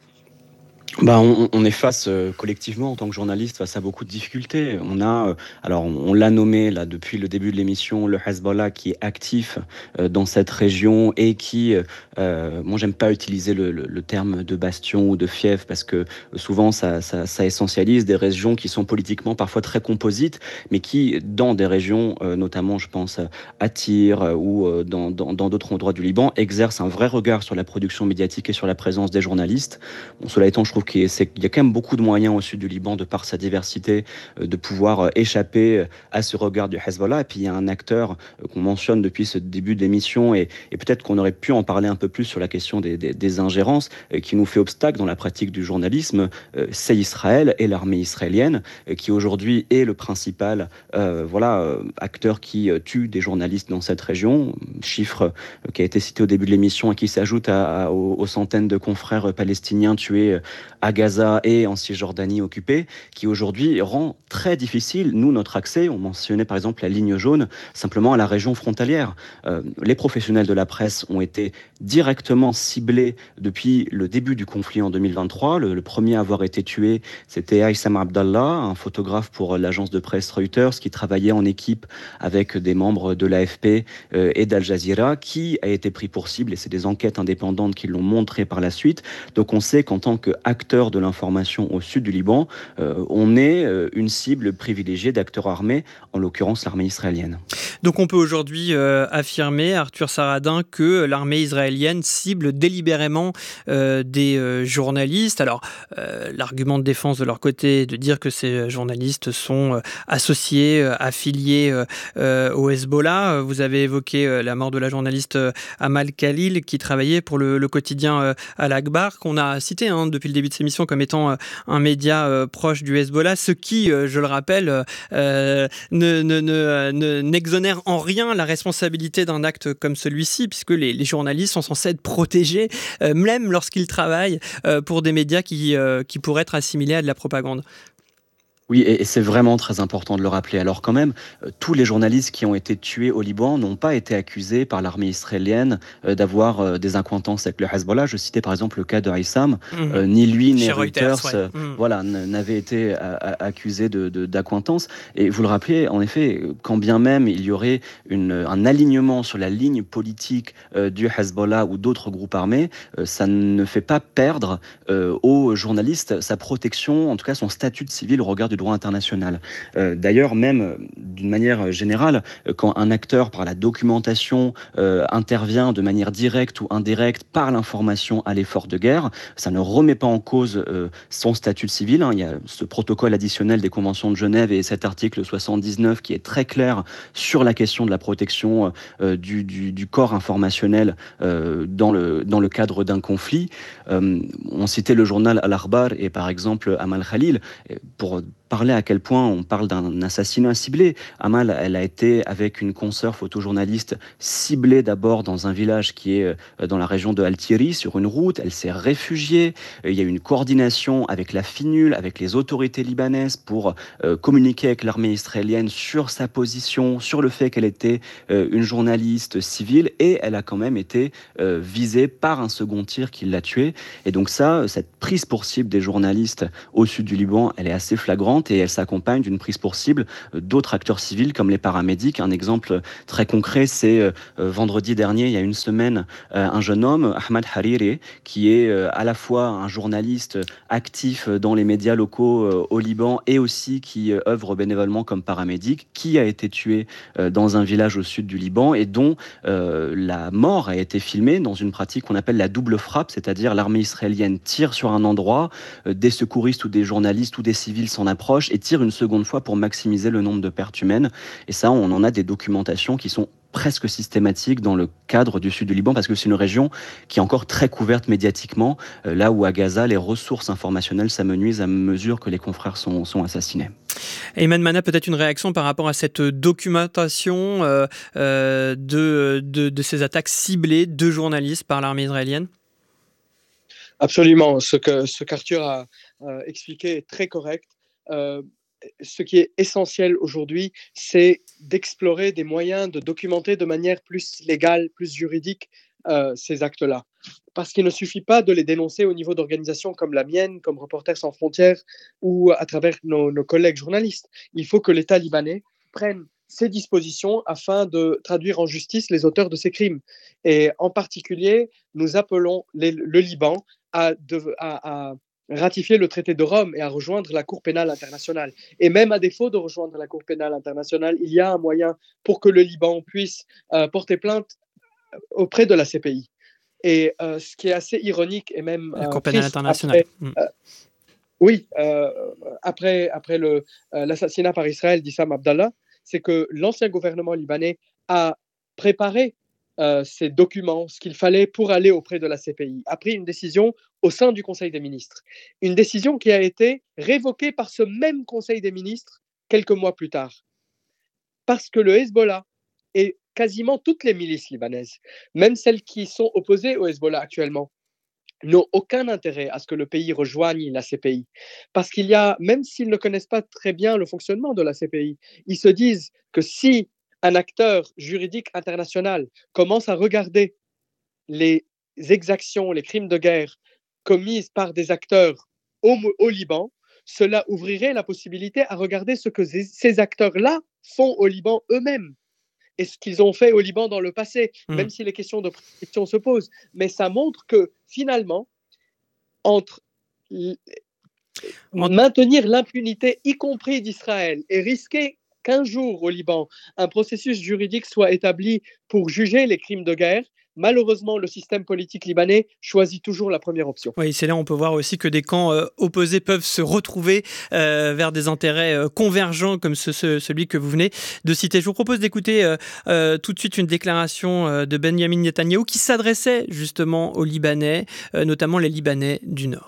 Bah, on, on est face euh, collectivement en tant que journaliste face à beaucoup de difficultés. On a, euh, alors on, on l'a nommé là depuis le début de l'émission, le Hezbollah qui est actif euh, dans cette région et qui, euh, moi j'aime pas utiliser le, le, le terme de bastion ou de fief parce que souvent ça, ça, ça essentialise des régions qui sont politiquement parfois très composites, mais qui dans des régions, euh, notamment je pense à Tyr euh, ou euh, dans, dans, dans d'autres endroits du Liban, exercent un vrai regard sur la production médiatique et sur la présence des journalistes. Bon, cela étant, je trouve qu'il y a quand même beaucoup de moyens au sud du Liban, de par sa diversité, de pouvoir échapper à ce regard du Hezbollah. Et puis il y a un acteur qu'on mentionne depuis ce début d'émission, et, et peut-être qu'on aurait pu en parler un peu plus sur la question des, des, des ingérences qui nous fait obstacle dans la pratique du journalisme, c'est Israël et l'armée israélienne, qui aujourd'hui est le principal euh, voilà, acteur qui tue des journalistes dans cette région. Chiffre qui a été cité au début de l'émission et qui s'ajoute à, à, aux, aux centaines de confrères palestiniens tués à Gaza et en Cisjordanie occupée, qui aujourd'hui rend très difficile, nous, notre accès. On mentionnait par exemple la ligne jaune, simplement à la région frontalière. Euh, les professionnels de la presse ont été directement ciblés depuis le début du conflit en deux mille vingt-trois. Le, le premier à avoir été tué, c'était Aïssam Abdallah, un photographe pour l'agence de presse Reuters, qui travaillait en équipe avec des membres de l'A F P euh, et d'Al Jazeera, qui a été pris pour cible, et c'est des enquêtes indépendantes qui l'ont montré par la suite. Donc on sait qu'en tant qu'acteur de l'information au sud du Liban, euh, on est euh, une cible privilégiée d'acteurs armés, en l'occurrence l'armée israélienne. Donc on peut aujourd'hui euh, affirmer, Arthur Saradin, que l'armée israélienne cible délibérément euh, des euh, journalistes. Alors euh, l'argument de défense de leur côté est de dire que ces journalistes sont euh, associés, euh, affiliés euh, euh, au Hezbollah. Vous avez évoqué euh, la mort de la journaliste euh, Amal Khalil, qui travaillait pour le, le quotidien euh, Al-Akhbar, qu'on a cité hein, depuis le début de cette émission comme étant euh, un média euh, proche du Hezbollah, ce qui, euh, je le rappelle, euh, ne, ne, ne, ne, n'exonère en rien la responsabilité d'un acte comme celui-ci, puisque les, les journalistes sont censés être protégés, euh, même lorsqu'ils travaillent euh, pour des médias qui, euh, qui pourraient être assimilés à de la propagande. Oui, et c'est vraiment très important de le rappeler. Alors quand même, euh, tous les journalistes qui ont été tués au Liban n'ont pas été accusés par l'armée israélienne euh, d'avoir euh, des accointances avec le Hezbollah. Je citais par exemple le cas de Haïssam. Mmh. Euh, ni lui, ni Reuters, Reuters ouais. euh, mmh. voilà, n'avaient été a, a, accusés de, de, d'accointance. Et vous le rappelez, en effet, quand bien même il y aurait une, un alignement sur la ligne politique euh, du Hezbollah ou d'autres groupes armés, euh, ça ne fait pas perdre euh, aux journalistes sa protection, en tout cas son statut de civil au regard du du droit international. Euh, d'ailleurs, même d'une manière générale, quand un acteur, par la documentation, euh, intervient de manière directe ou indirecte par l'information à l'effort de guerre, ça ne remet pas en cause euh, son statut civil. Hein. Il y a ce protocole additionnel des conventions de Genève et cet article soixante-dix-neuf qui est très clair sur la question de la protection euh, du, du, du corps informationnel euh, dans, le, dans le cadre d'un conflit. Euh, on citait le journal Al-Akhbar et par exemple Amal Khalil pour parler à quel point on parle d'un assassinat ciblé. Amal, elle a été avec une consoeur photojournaliste ciblée d'abord dans un village qui est dans la région de Al-Tiri, sur une route. Elle s'est réfugiée. Il y a eu une coordination avec la FINUL, avec les autorités libanaises pour euh, communiquer avec l'armée israélienne sur sa position, sur le fait qu'elle était euh, une journaliste civile, et elle a quand même été euh, visée par un second tir qui l'a tuée. Et donc ça, cette prise pour cible des journalistes au sud du Liban, elle est assez flagrante et elle s'accompagne d'une prise pour cible d'autres acteurs civils comme les paramédics. Un exemple très concret, c'est euh, vendredi dernier, il y a une semaine, euh, un jeune homme, Ahmad Hariri, qui est euh, à la fois un journaliste actif dans les médias locaux euh, au Liban et aussi qui euh, œuvre bénévolement comme paramédic, qui a été tué euh, dans un village au sud du Liban et dont euh, la mort a été filmée dans une pratique qu'on appelle la double frappe, c'est-à-dire l'armée israélienne tire sur un endroit, euh, des secouristes ou des journalistes ou des civils s'en approchent et tire une seconde fois pour maximiser le nombre de pertes humaines. Et ça, on en a des documentations qui sont presque systématiques dans le cadre du sud du Liban, parce que c'est une région qui est encore très couverte médiatiquement, euh, là où à Gaza, les ressources informationnelles s'amenuisent à mesure que les confrères sont, sont assassinés. Ayman Manna, peut-être une réaction par rapport à cette documentation euh, euh, de, de, de ces attaques ciblées de journalistes par l'armée israélienne ? Absolument. Ce que ce qu'Arthur a euh, expliqué est très correct. Euh, ce qui est essentiel aujourd'hui, c'est d'explorer des moyens de documenter de manière plus légale, plus juridique euh, ces actes-là. Parce qu'il ne suffit pas de les dénoncer au niveau d'organisations comme la mienne, comme Reporters sans frontières ou à travers nos, nos collègues journalistes. Il faut que l'État libanais prenne ces dispositions afin de traduire en justice les auteurs de ces crimes. Et en particulier, nous appelons les, le Liban à, de, à, à ratifier le traité de Rome et à rejoindre la Cour pénale internationale. Et même à défaut de rejoindre la Cour pénale internationale, il y a un moyen pour que le Liban puisse euh, porter plainte auprès de la C P I. Et euh, ce qui est assez ironique et même... La euh, Cour pénale internationale. Après, euh, oui, euh, après, après le, euh, l'assassinat par Israël d'Issam Abdallah, c'est que l'ancien gouvernement libanais a préparé Euh, ces documents, ce qu'il fallait pour aller auprès de la C P I, a pris une décision au sein du Conseil des ministres. Une décision qui a été révoquée par ce même Conseil des ministres quelques mois plus tard. Parce que le Hezbollah et quasiment toutes les milices libanaises, même celles qui sont opposées au Hezbollah actuellement, n'ont aucun intérêt à ce que le pays rejoigne la C P I. Parce qu'il y a, même s'ils ne connaissent pas très bien le fonctionnement de la C P I, ils se disent que si un acteur juridique international commence à regarder les exactions, les crimes de guerre commises par des acteurs au, au Liban, cela ouvrirait la possibilité à regarder ce que ces acteurs-là font au Liban eux-mêmes et ce qu'ils ont fait au Liban dans le passé, mmh. même si les questions de protection se posent. Mais ça montre que finalement, entre l- en... maintenir l'impunité, y compris d'Israël, et risquer qu'un jour au Liban, un processus juridique soit établi pour juger les crimes de guerre, malheureusement, le système politique libanais choisit toujours la première option. Oui, c'est là où on peut voir aussi que des camps euh, opposés peuvent se retrouver euh, vers des intérêts euh, convergents comme ce, ce, celui que vous venez de citer. Je vous propose d'écouter euh, euh, tout de suite une déclaration euh, de Benjamin Netanyahou qui s'adressait justement aux Libanais, euh, notamment les Libanais du Nord.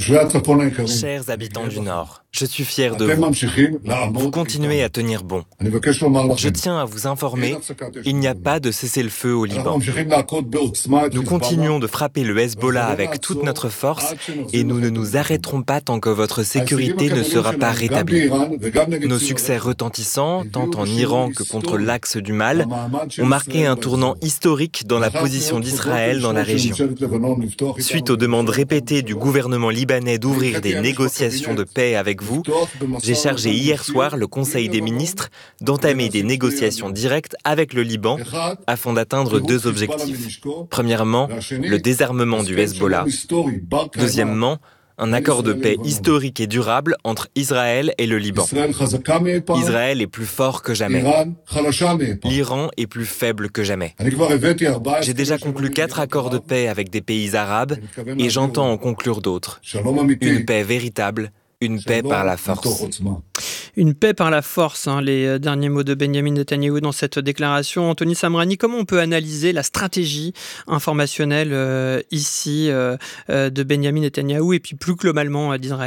Chers habitants du Nord, je suis fier de vous. Vous continuez à tenir bon. Je tiens à vous informer, il n'y a pas de cessez-le-feu au Liban. Nous continuons de frapper le Hezbollah avec toute notre force et nous ne nous arrêterons pas tant que votre sécurité ne sera pas rétablie. Nos succès retentissants, tant en Iran que contre l'axe du mal, ont marqué un tournant historique dans la position d'Israël dans la région. Suite aux demandes répétées du gouvernement libanais d'ouvrir des négociations de paix avec vous, j'ai chargé hier soir le Conseil des ministres d'entamer des négociations directes avec le Liban afin d'atteindre deux objectifs. Premièrement, le désarmement du Hezbollah. Deuxièmement, Un accord de paix historique et durable entre Israël et le Liban. Israël est plus fort que jamais. L'Iran est plus faible que jamais. J'ai déjà conclu quatre accords de paix avec des pays arabes et j'entends en conclure d'autres. Une paix véritable, une paix par la force. Une paix par la force, hein, les derniers mots de Benjamin Netanyahou dans cette déclaration. Anthony Samrani, comment on peut analyser la stratégie informationnelle euh, ici euh, euh, de Benjamin Netanyahou et puis plus globalement euh, d'Israël ?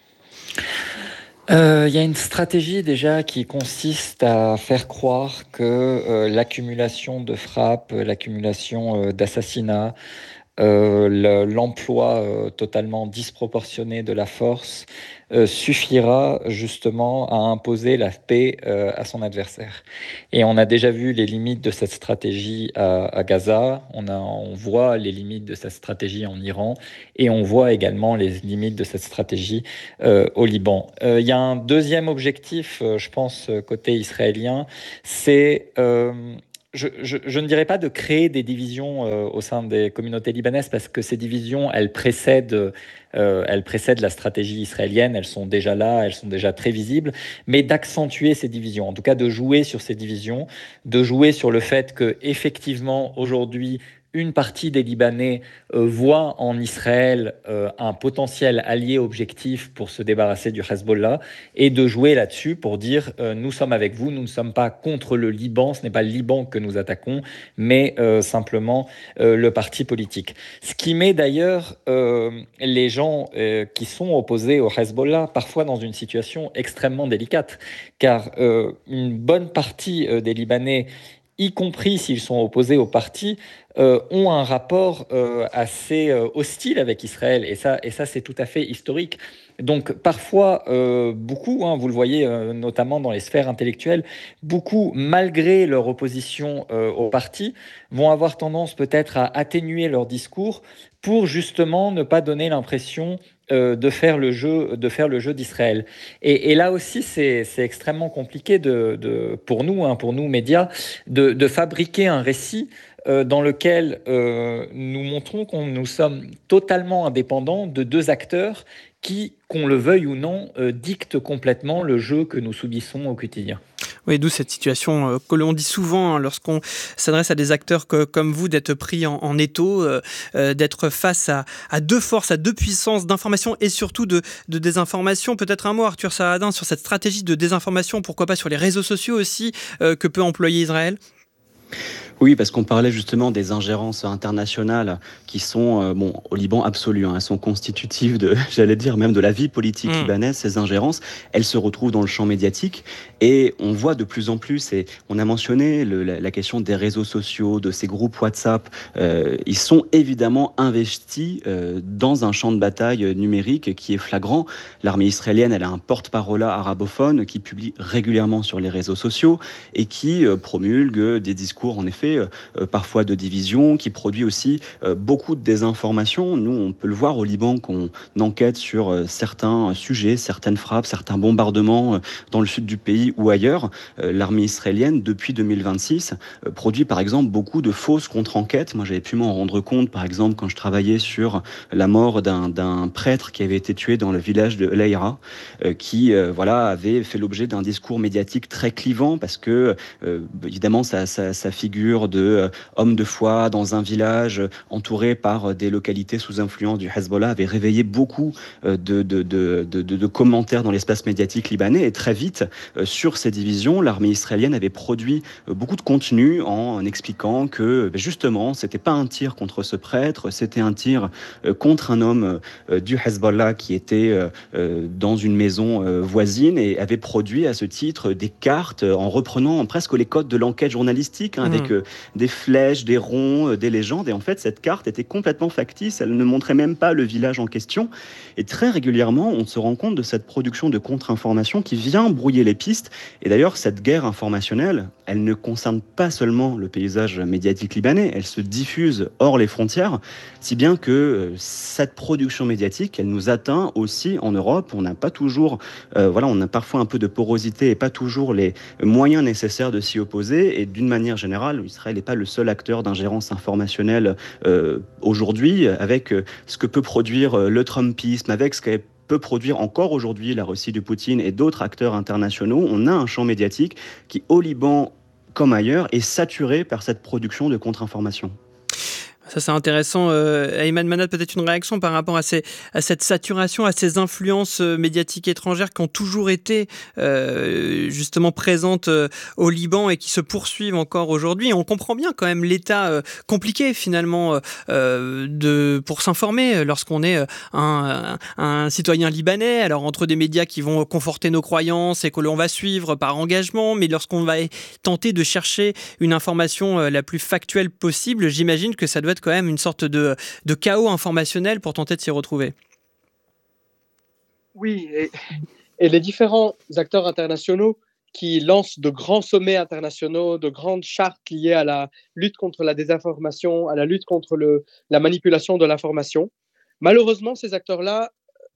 Il euh, y a une stratégie déjà qui consiste à faire croire que euh, l'accumulation de frappes, l'accumulation euh, d'assassinats, Euh, le, l'emploi euh, totalement disproportionné de la force euh, suffira justement à imposer la paix euh, à son adversaire. Et on a déjà vu les limites de cette stratégie à, à Gaza, on, a, on voit les limites de cette stratégie en Iran, et on voit également les limites de cette stratégie euh, au Liban. Il euh, y a un deuxième objectif, euh, je pense, côté israélien, c'est... Euh, Je, je, je ne dirais pas de créer des divisions euh, au sein des communautés libanaises parce que ces divisions, elles précèdent, euh, elles précèdent la stratégie israélienne, elles sont déjà là, elles sont déjà très visibles, mais d'accentuer ces divisions, en tout cas de jouer sur ces divisions, de jouer sur le fait que effectivement aujourd'hui, une partie des Libanais euh, voit en Israël euh, un potentiel allié objectif pour se débarrasser du Hezbollah et de jouer là-dessus pour dire euh, nous sommes avec vous, nous ne sommes pas contre le Liban, ce n'est pas le Liban que nous attaquons, mais euh, simplement euh, le parti politique. Ce qui met d'ailleurs euh, les gens euh, qui sont opposés au Hezbollah parfois dans une situation extrêmement délicate, car euh, une bonne partie euh, des Libanais, y compris s'ils sont opposés au parti, euh, ont un rapport euh, assez euh, hostile avec Israël. Et ça, et ça, c'est tout à fait historique. Donc parfois, euh, beaucoup, hein, vous le voyez euh, notamment dans les sphères intellectuelles, beaucoup, malgré leur opposition euh, au parti, vont avoir tendance peut-être à atténuer leur discours pour justement ne pas donner l'impression euh, de faire le jeu, de faire le jeu d'Israël. Et, et là aussi, c'est, c'est extrêmement compliqué de, de, pour nous, hein, pour nous médias, de, de fabriquer un récit euh, dans lequel euh, nous montrons que nous sommes totalement indépendants de deux acteurs qui, qu'on le veuille ou non, euh, dictent complètement le jeu que nous subissons au quotidien. Oui, d'où cette situation euh, que l'on dit souvent hein, lorsqu'on s'adresse à des acteurs que, comme vous, d'être pris en, en étau, euh, euh, d'être face à, à deux forces, à deux puissances d'information et surtout de, de désinformation. Peut-être un mot, Arthur Saadin, sur cette stratégie de désinformation, pourquoi pas sur les réseaux sociaux aussi, euh, que peut employer Israël ? Oui, parce qu'on parlait justement des ingérences internationales qui sont, euh, bon, au Liban absolues, hein, elles sont constitutives de, j'allais dire, même de la vie politique mmh. libanaise, ces ingérences, elles se retrouvent dans le champ médiatique et on voit de plus en plus, et on a mentionné le, la, la question des réseaux sociaux, de ces groupes WhatsApp, euh, ils sont évidemment investis euh, dans un champ de bataille numérique qui est flagrant. L'armée israélienne, elle a un porte-parole arabophone qui publie régulièrement sur les réseaux sociaux et qui euh, promulgue des discours, en effet, Euh, parfois de division, qui produit aussi euh, beaucoup de désinformation. Nous, on peut le voir au Liban qu'on enquête sur euh, certains sujets, certaines frappes, certains bombardements euh, dans le sud du pays ou ailleurs. Euh, l'armée israélienne, depuis deux mille vingt-six, euh, produit par exemple beaucoup de fausses contre-enquêtes. Moi, j'avais pu m'en rendre compte, par exemple, quand je travaillais sur la mort d'un, d'un prêtre qui avait été tué dans le village de Leira, euh, qui euh, voilà, avait fait l'objet d'un discours médiatique très clivant parce que, euh, évidemment, sa, sa, sa figure de euh, homme de foi dans un village euh, entouré par euh, des localités sous influence du Hezbollah avait réveillé beaucoup euh, de, de, de, de, de, de commentaires dans l'espace médiatique libanais. Et très vite, euh, sur ces divisions, l'armée israélienne avait produit euh, beaucoup de contenu en, en expliquant que ben justement, c'était pas un tir contre ce prêtre, c'était un tir euh, contre un homme euh, du Hezbollah qui était euh, euh, dans une maison euh, voisine et avait produit à ce titre des cartes euh, en reprenant presque les codes de l'enquête journalistique, hein, mmh. avec euh, des flèches, des ronds, des légendes. Et en fait, cette carte était complètement factice. Elle ne montrait même pas le village en question. Et très régulièrement, on se rend compte de cette production de contre-information qui vient brouiller les pistes. Et d'ailleurs, cette guerre informationnelle, elle ne concerne pas seulement le paysage médiatique libanais, elle se diffuse hors les frontières, si bien que cette production médiatique, elle nous atteint aussi en Europe. On n'a pas toujours, euh, voilà, on a parfois un peu de porosité et pas toujours les moyens nécessaires de s'y opposer. Et d'une manière générale, Israël n'est pas le seul acteur d'ingérence informationnelle euh, aujourd'hui, avec euh, ce que peut produire euh, le Trumpisme, avec ce qu'est peut produire encore aujourd'hui la Russie de Poutine et d'autres acteurs internationaux. On a un champ médiatique qui, au Liban comme ailleurs, est saturé par cette production de contre-information. Ça, c'est intéressant. Euh, Ayman Manat, peut-être une réaction par rapport à, ces, à cette saturation, à ces influences médiatiques étrangères qui ont toujours été euh, justement présentes euh, au Liban et qui se poursuivent encore aujourd'hui. On comprend bien quand même l'état euh, compliqué finalement euh, de, pour s'informer lorsqu'on est un, un, un citoyen libanais. Alors entre des médias qui vont conforter nos croyances et que l'on va suivre par engagement, mais lorsqu'on va tenter de chercher une information la plus factuelle possible, j'imagine que ça doit être quand même une sorte de, de chaos informationnel pour tenter de s'y retrouver. Oui, et, et les différents acteurs internationaux qui lancent de grands sommets internationaux, de grandes chartes liées à la lutte contre la désinformation, à la lutte contre le, la manipulation de l'information, malheureusement, ces acteurs-là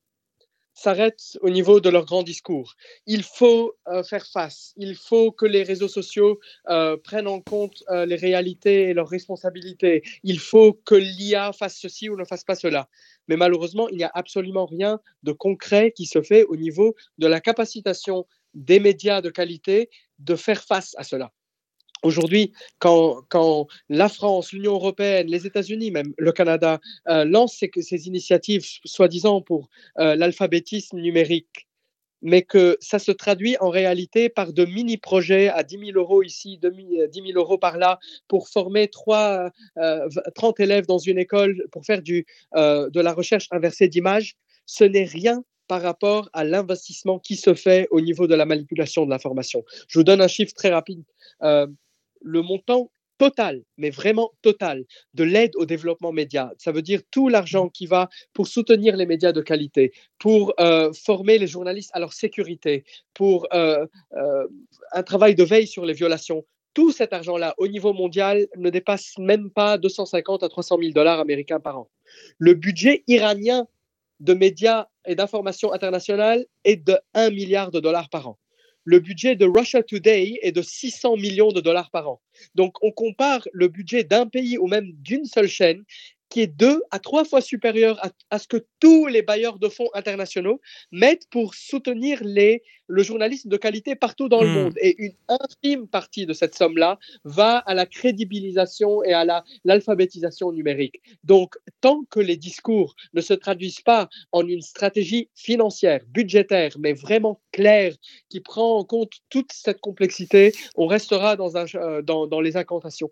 s'arrêtent au niveau de leur grand discours. Il faut euh, faire face, il faut que les réseaux sociaux euh, prennent en compte euh, les réalités et leurs responsabilités, il faut que l'I A fasse ceci ou ne fasse pas cela. Mais malheureusement, il n'y a absolument rien de concret qui se fait au niveau de la capacitation des médias de qualité de faire face à cela. Aujourd'hui, quand, quand la France, l'Union européenne, les États-Unis, même le Canada, euh, lancent ces, ces initiatives, soi-disant pour euh, l'alphabétisme numérique, mais que ça se traduit en réalité par de mini-projets à dix mille euros ici, dix mille euros par là, pour former trois, euh, trente élèves dans une école pour faire du, euh, de la recherche inversée d'images, ce n'est rien par rapport à l'investissement qui se fait au niveau de la manipulation de l'information. Je vous donne un chiffre très rapide. Euh, le montant total, mais vraiment total, de l'aide au développement média. Ça veut dire tout l'argent qui va pour soutenir les médias de qualité, pour euh, former les journalistes à leur sécurité, pour euh, euh, un travail de veille sur les violations. Tout cet argent-là, au niveau mondial, ne dépasse même pas deux cent cinquante à trois cent mille dollars américains par an. Le budget iranien de médias et d'information internationale est de un milliard de dollars par an. Le budget de Russia Today est de six cents millions de dollars par an. Donc, on compare le budget d'un pays ou même d'une seule chaîne qui est deux à trois fois supérieur à, à ce que tous les bailleurs de fonds internationaux mettent pour soutenir les, le journalisme de qualité partout dans mmh. le monde. Et une infime partie de cette somme-là va à la crédibilisation et à la, l'alphabétisation numérique. Donc, tant que les discours ne se traduisent pas en une stratégie financière, budgétaire, mais vraiment claire, qui prend en compte toute cette complexité, on restera dans, un, euh, dans, dans les incantations.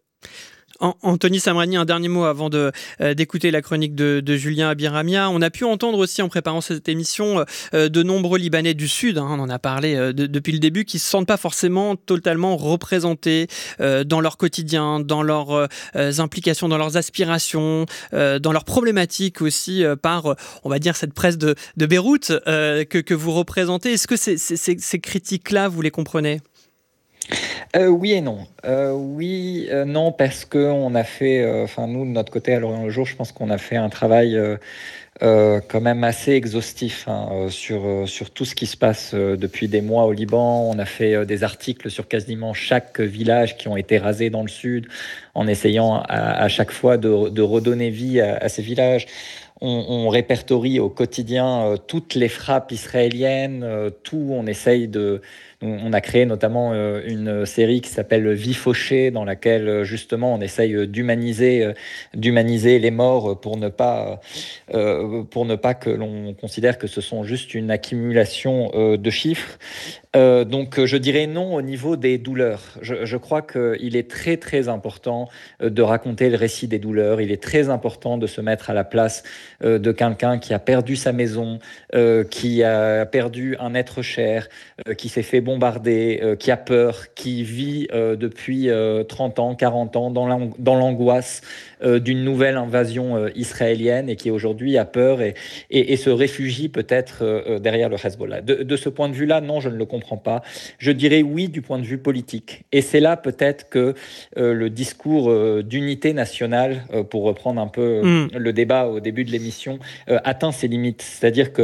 Anthony Samrani, un dernier mot avant de, euh, d'écouter la chronique de, de Julien Abiramia. On a pu entendre aussi en préparant cette émission euh, de nombreux Libanais du Sud, hein, on en a parlé euh, de, depuis le début, qui ne se sentent pas forcément totalement représentés euh, dans leur quotidien, dans leurs euh, implications, dans leurs aspirations, euh, dans leurs problématiques aussi euh, par, on va dire, cette presse de, de Beyrouth euh, que, que vous représentez. Est-ce que ces, ces, ces critiques-là, vous les comprenez ? Euh, oui et non. Euh, oui, euh, non, parce qu'on a fait, enfin euh, nous, de notre côté, à L'Orient le Jour, je pense qu'on a fait un travail euh, euh, quand même assez exhaustif hein, euh, sur, euh, sur tout ce qui se passe euh, depuis des mois au Liban. On a fait euh, des articles sur quasiment chaque village qui ont été rasés dans le sud, en essayant à, à chaque fois de, de redonner vie à, à ces villages. On, on répertorie au quotidien euh, toutes les frappes israéliennes, euh, tout, on essaye de... On a créé notamment une série qui s'appelle Vie fauchée, dans laquelle justement on essaye d'humaniser, d'humaniser les morts pour ne pas, pour ne pas que l'on considère que ce sont juste une accumulation de chiffres. Euh, donc je dirais non au niveau des douleurs. Je, je crois qu'il est très très important de raconter le récit des douleurs. Il est très important de se mettre à la place euh, de quelqu'un qui a perdu sa maison, euh, qui a perdu un être cher, euh, qui s'est fait bombarder, euh, qui a peur, qui vit euh, depuis euh, trente ans, quarante ans dans, l'ang- dans l'angoisse euh, d'une nouvelle invasion euh, israélienne et qui aujourd'hui a peur et, et, et se réfugie peut-être euh, derrière le Hezbollah. De, de ce point de vue-là, non, je ne le comprends pas. Je dirais oui du point de vue politique. Et c'est là peut-être que euh, le discours euh, d'unité nationale, euh, pour reprendre un peu mmh. le débat au début de l'émission, euh, atteint ses limites. C'est-à-dire que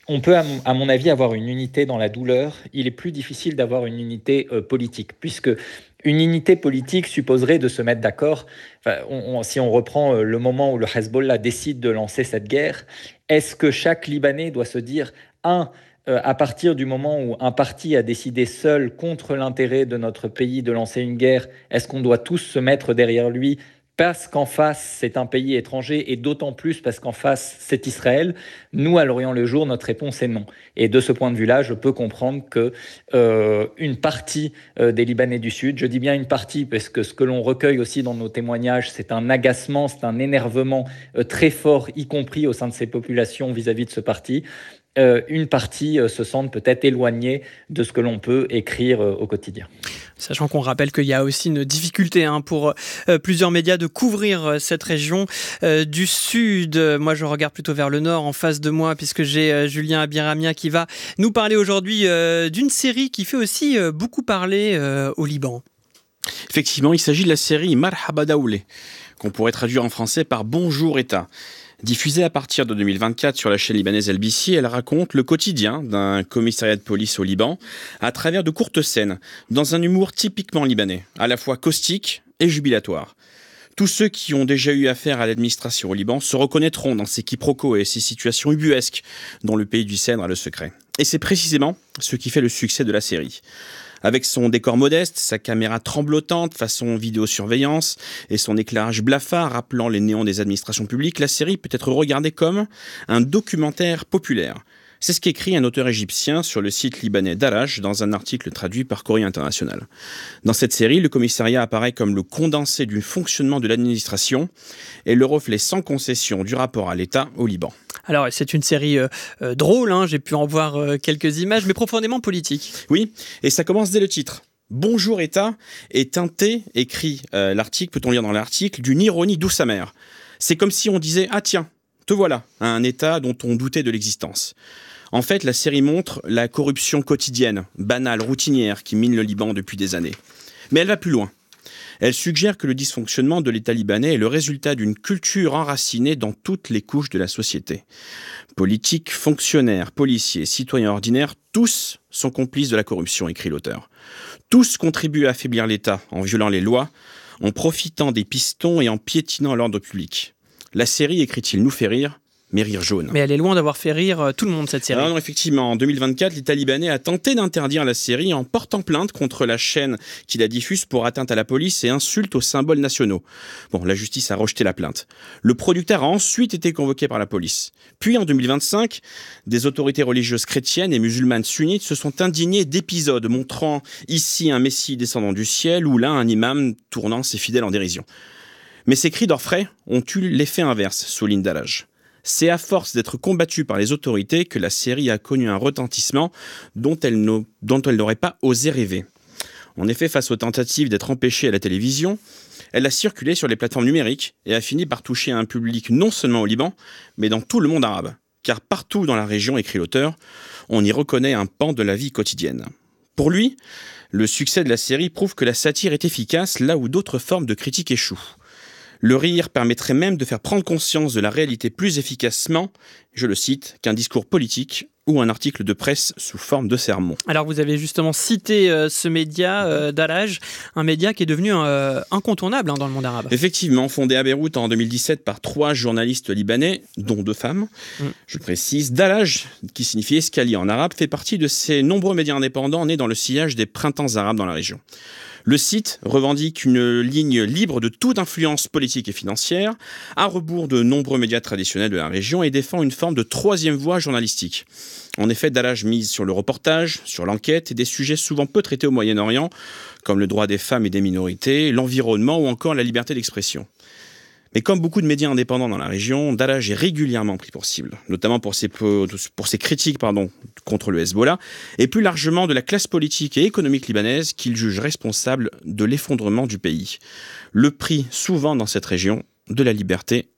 on peut, à mon, à mon avis, avoir une unité dans la douleur. Il est plus difficile d'avoir une unité euh, politique, puisque une unité politique supposerait de se mettre d'accord. Enfin, on, on, si on reprend euh, le moment où le Hezbollah décide de lancer cette guerre, est-ce que chaque Libanais doit se dire, un, euh, à partir du moment où un parti a décidé seul, contre l'intérêt de notre pays, de lancer une guerre, est-ce qu'on doit tous se mettre derrière lui parce qu'en face, c'est un pays étranger, et d'autant plus parce qu'en face, c'est Israël? Nous, à l'Orient le Jour, notre réponse est non. Et de ce point de vue-là, je peux comprendre que euh, une partie euh, des Libanais du Sud, je dis bien une partie, parce que ce que l'on recueille aussi dans nos témoignages, c'est un agacement, c'est un énervement euh, très fort, y compris au sein de ces populations vis-à-vis de ce parti. Euh, une partie euh, se sentent peut-être éloignée de ce que l'on peut écrire euh, au quotidien. Sachant qu'on rappelle qu'il y a aussi une difficulté hein, pour euh, plusieurs médias de couvrir euh, cette région euh, du Sud. Moi, je regarde plutôt vers le Nord, en face de moi, puisque j'ai euh, Julien Abiramia qui va nous parler aujourd'hui euh, d'une série qui fait aussi euh, beaucoup parler euh, au Liban. Effectivement, il s'agit de la série Marhaba Daoulé, qu'on pourrait traduire en français par Bonjour État. Diffusée à partir de deux mille vingt-quatre sur la chaîne libanaise L B C, elle raconte le quotidien d'un commissariat de police au Liban à travers de courtes scènes, dans un humour typiquement libanais, à la fois caustique et jubilatoire. Tous ceux qui ont déjà eu affaire à l'administration au Liban se reconnaîtront dans ces quiproquos et ces situations ubuesques dont le pays du cèdre a le secret. Et c'est précisément ce qui fait le succès de la série. Avec son décor modeste, sa caméra tremblotante façon vidéosurveillance et son éclairage blafard rappelant les néons des administrations publiques, la série peut être regardée comme un documentaire populaire. C'est ce qu'écrit un auteur égyptien sur le site libanais Daraj dans un article traduit par Courrier International. Dans cette série, le commissariat apparaît comme le condensé du fonctionnement de l'administration et le reflet sans concession du rapport à l'État au Liban. Alors, c'est une série euh, euh, drôle, hein, j'ai pu en voir euh, quelques images, mais profondément politique. Oui, et ça commence dès le titre. Bonjour État est teinté, écrit euh, l'article, peut-on lire dans l'article, d'une ironie douce amère. C'est comme si on disait « Ah tiens, te voilà, un État dont on doutait de l'existence ». En fait, la série montre la corruption quotidienne, banale, routinière, qui mine le Liban depuis des années. Mais elle va plus loin. Elle suggère que le dysfonctionnement de l'État libanais est le résultat d'une culture enracinée dans toutes les couches de la société. Politiques, fonctionnaires, policiers, citoyens ordinaires, tous sont complices de la corruption, écrit l'auteur. Tous contribuent à affaiblir l'État en violant les lois, en profitant des pistons et en piétinant l'ordre public. La série, écrit-il, nous fait rire, mais rire jaune. Mais elle est loin d'avoir fait rire tout le monde, cette série. Alors non, effectivement, en deux mille vingt-quatre, l'État libanais a tenté d'interdire la série en portant plainte contre la chaîne qui la diffuse pour atteinte à la police et insulte aux symboles nationaux. Bon, la justice a rejeté la plainte. Le producteur a ensuite été convoqué par la police. Puis en deux mille vingt-cinq, des autorités religieuses chrétiennes et musulmanes sunnites se sont indignées d'épisodes montrant ici un messie descendant du ciel ou là un imam tournant ses fidèles en dérision. Mais ces cris d'orfraie ont eu l'effet inverse, souligne Daraj. C'est à force d'être combattue par les autorités que la série a connu un retentissement dont elle, dont elle n'aurait pas osé rêver. En effet, face aux tentatives d'être empêchée à la télévision, elle a circulé sur les plateformes numériques et a fini par toucher un public non seulement au Liban, mais dans tout le monde arabe. Car partout dans la région, écrit l'auteur, on y reconnaît un pan de la vie quotidienne. Pour lui, le succès de la série prouve que la satire est efficace là où d'autres formes de critique échouent. Le rire permettrait même de faire prendre conscience de la réalité plus efficacement, je le cite, qu'un discours politique ou un article de presse sous forme de sermon. Alors vous avez justement cité euh, ce média euh, Daraj, un média qui est devenu euh, incontournable hein, dans le monde arabe. Effectivement, fondé à Beyrouth en deux mille dix-sept par trois journalistes libanais, dont deux femmes, mm. je précise. Daraj, qui signifie escalier en arabe, fait partie de ces nombreux médias indépendants nés dans le sillage des printemps arabes dans la région. Le site revendique une ligne libre de toute influence politique et financière, à rebours de nombreux médias traditionnels de la région, et défend une forme de troisième voie journalistique. En effet, Daraj mise sur le reportage, sur l'enquête et des sujets souvent peu traités au Moyen-Orient, comme le droit des femmes et des minorités, l'environnement ou encore la liberté d'expression. Mais comme beaucoup de médias indépendants dans la région, Daraj est régulièrement pris pour cible, notamment pour ses, pour ses critiques pardon, contre le Hezbollah, et plus largement de la classe politique et économique libanaise qu'il juge responsable de l'effondrement du pays. Le prix, souvent dans cette région, de la liberté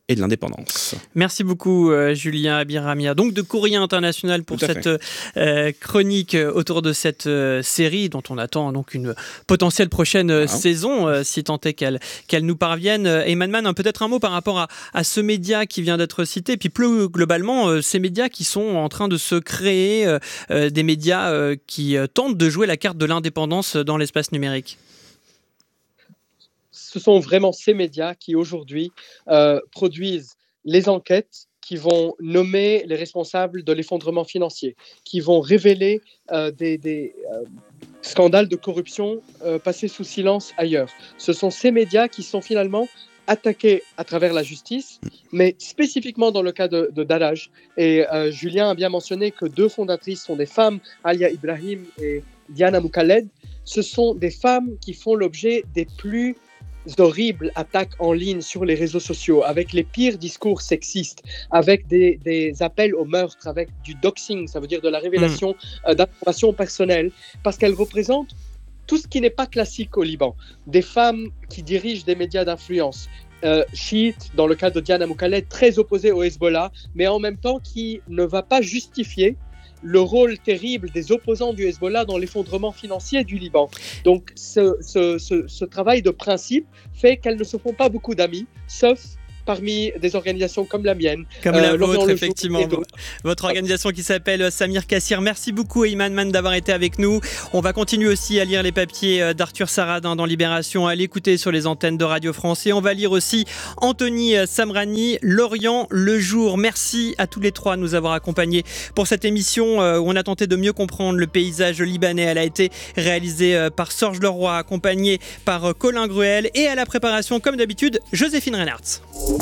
et de l'indépendance. Merci beaucoup euh, Julien Abiramia, donc de Courrier International pour cette euh, chronique autour de cette euh, série dont on attend donc une potentielle prochaine euh, ah. saison, euh, si tant est qu'elle, qu'elle nous parvienne. Eyman Mann, peut-être un mot par rapport à, à ce média qui vient d'être cité, puis plus globalement euh, ces médias qui sont en train de se créer, euh, euh, des médias euh, qui euh, tentent de jouer la carte de l'indépendance dans l'espace numérique. Ce sont vraiment ces médias qui aujourd'hui euh, produisent les enquêtes qui vont nommer les responsables de l'effondrement financier, qui vont révéler euh, des, des euh, scandales de corruption euh, passés sous silence ailleurs. Ce sont ces médias qui sont finalement attaqués à travers la justice, mais spécifiquement dans le cas de, de Daraj. Et euh, Julien a bien mentionné que deux fondatrices sont des femmes, Alia Ibrahim et Diana Moukaled. Ce sont des femmes qui font l'objet des plus horribles attaques en ligne sur les réseaux sociaux, avec les pires discours sexistes, avec des, des appels au meurtre, avec du doxing, ça veut dire de la révélation mmh. euh, d'informations personnelles, parce qu'elles représentent tout ce qui n'est pas classique au Liban. Des femmes qui dirigent des médias d'influence, euh, chiites, dans le cas de Diana Moukaled, très opposées au Hezbollah, mais en même temps qui ne va pas justifier le rôle terrible des opposants du Hezbollah dans l'effondrement financier du Liban. Donc ce, ce, ce, ce travail de principe fait qu'elles ne se font pas beaucoup d'amis, sauf parmi des organisations comme la mienne. Comme euh, la vôtre, effectivement. Votre organisation qui s'appelle Samir Kassir. Merci beaucoup, Eyman Mann, d'avoir été avec nous. On va continuer aussi à lire les papiers d'Arthur Saradin dans Libération, à l'écouter sur les antennes de Radio France. Et on va lire aussi Anthony Samrani, L'Orient, Le Jour. Merci à tous les trois de nous avoir accompagnés pour cette émission où on a tenté de mieux comprendre le paysage libanais. Elle a été réalisée par Sorge Leroy, accompagnée par Colin Gruel, et à la préparation, comme d'habitude, Joséphine Reinhardt.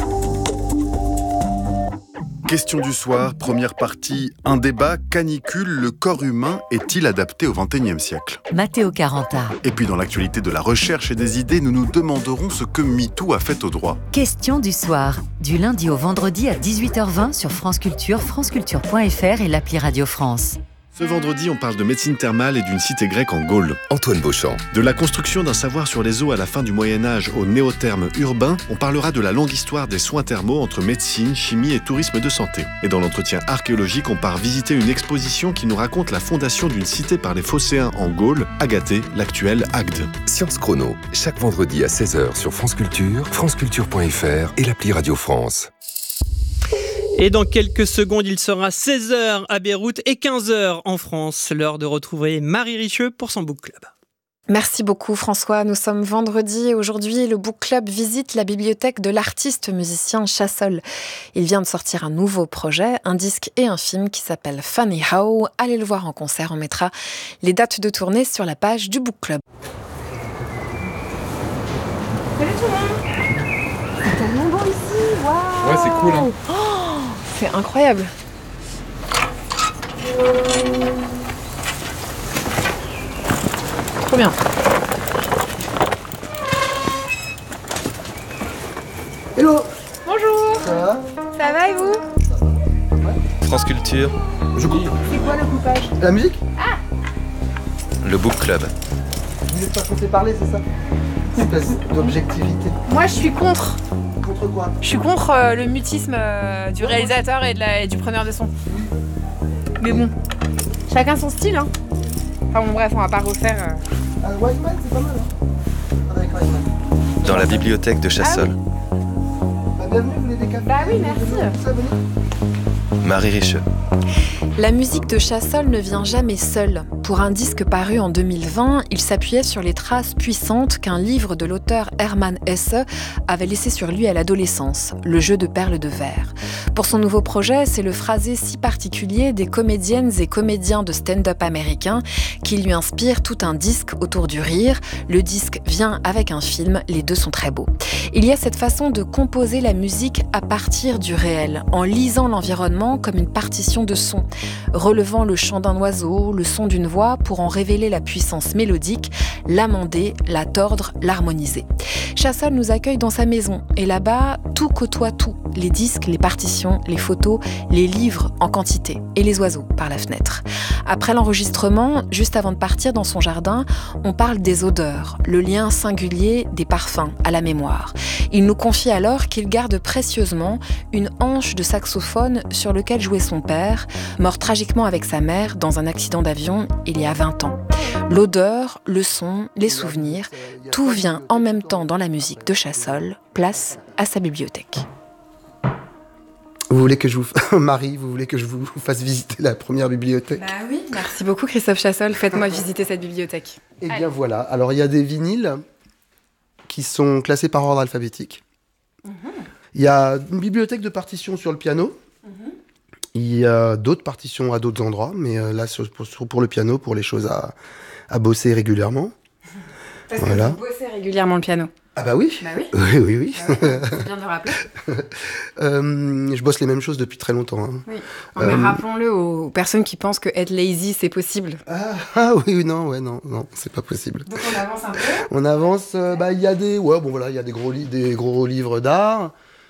Question du soir, première partie, un débat, canicule, le corps humain est-il adapté au vingt et unième siècle ? Matteo Caranta. Et puis dans l'actualité de la recherche et des idées, nous nous demanderons ce que MeToo a fait au droit. Question du soir, du lundi au vendredi à dix-huit heures vingt sur France Culture, franceculture point f r et l'appli Radio France. Ce vendredi, on parle de médecine thermale et d'une cité grecque en Gaule. Antoine Beauchamp. De la construction d'un savoir sur les eaux à la fin du Moyen-Âge au néotherme urbain, on parlera de la longue histoire des soins thermaux entre médecine, chimie et tourisme de santé. Et dans l'entretien archéologique, on part visiter une exposition qui nous raconte la fondation d'une cité par les Phocéens en Gaule, Agathée, l'actuelle Agde. Science Chrono, chaque vendredi à seize heures sur France Culture, franceculture point f r et l'appli Radio France. Et dans quelques secondes, il sera seize heures à Beyrouth et quinze heures en France. L'heure de retrouver Marie Richeux pour son Book Club. Merci beaucoup François. Nous sommes vendredi et aujourd'hui, le Book Club visite la bibliothèque de l'artiste musicien Chassol. Il vient de sortir un nouveau projet, un disque et un film qui s'appelle Funny How. Allez le voir en concert, on mettra les dates de tournée sur la page du Book Club. Salut tout le monde. C'est tellement beau ici, waouh. Ouais, c'est cool hein. Oh, c'est incroyable. Trop bien. Hello. Bonjour. Ça va ? Ça va et vous ? France Culture. Je coupe. C'est quoi le coupage ? La musique ? Ah ! Le Book Club. Vous n'êtes pas censé parler, c'est ça ? Espèce d'objectivité. Moi, je suis contre. Contre quoi ? Je suis contre euh, le mutisme euh, du réalisateur et, de la, et du preneur de son. Mais bon, chacun son style, hein. Enfin bon, bref, on va pas refaire... Euh... Ah, Wiseman, c'est pas mal, hein. Avec Wiseman. Dans la bibliothèque de Chassol. Ah oui. Bah, bienvenue, vous voulez des cafés ? Bah oui, merci. Ça, venez. Marie Richeux. La musique de Chassol ne vient jamais seule. Pour un disque paru en deux mille vingt, il s'appuyait sur les traces puissantes qu'un livre de l'auteur Hermann Hesse avait laissé sur lui à l'adolescence, Le jeu de perles de verre. Pour son nouveau projet, c'est le phrasé si particulier des comédiennes et comédiens de stand-up américains qui lui inspire tout un disque autour du rire. Le disque vient avec un film, les deux sont très beaux. Il y a cette façon de composer la musique à partir du réel, en lisant l'environnement comme une partition de son, relevant le chant d'un oiseau, le son d'une voix pour en révéler la puissance mélodique, l'amender, la tordre, l'harmoniser. Chassol nous accueille dans sa maison et là-bas, tout côtoie tout. Les disques, les partitions, les photos, les livres en quantité et les oiseaux par la fenêtre. Après l'enregistrement, juste avant de partir dans son jardin, on parle des odeurs, le lien singulier des parfums à la mémoire. Il nous confie alors qu'il garde précieusement une hanche de saxophone sur lequel jouait son père, mort tragiquement avec sa mère dans un accident d'avion il y a vingt ans. L'odeur, le son, les souvenirs, tout vient en même temps dans la musique de Chassol. Place à sa bibliothèque. Vous voulez que je vous... Marie, vous voulez que je vous fasse visiter la première bibliothèque ? Bah oui, merci beaucoup Christophe Chassol. Faites-moi visiter cette bibliothèque. Eh bien voilà, alors il y a des vinyles qui sont classés par ordre alphabétique. Mm-hmm. Il y a une bibliothèque de partitions sur le piano. Mm-hmm. Il y a d'autres partitions à d'autres endroits, mais euh, là, sur, pour, pour le piano, pour les choses à, à bosser régulièrement. Parce voilà. que vous bossez régulièrement le piano. Ah bah oui. Bah oui. Oui, oui, oui. Bah oui. C'est bien de le rappeler. euh, je bosse les mêmes choses depuis très longtemps. Hein. Oui. Non, mais euh... rappelons-le aux personnes qui pensent que être lazy, c'est possible. Ah, ah oui, non, ouais, non, non, c'est pas possible. Donc on avance un peu. On avance. Euh, bah il y a des, ouais, bon voilà, il y a des gros, li- des gros livres d'art.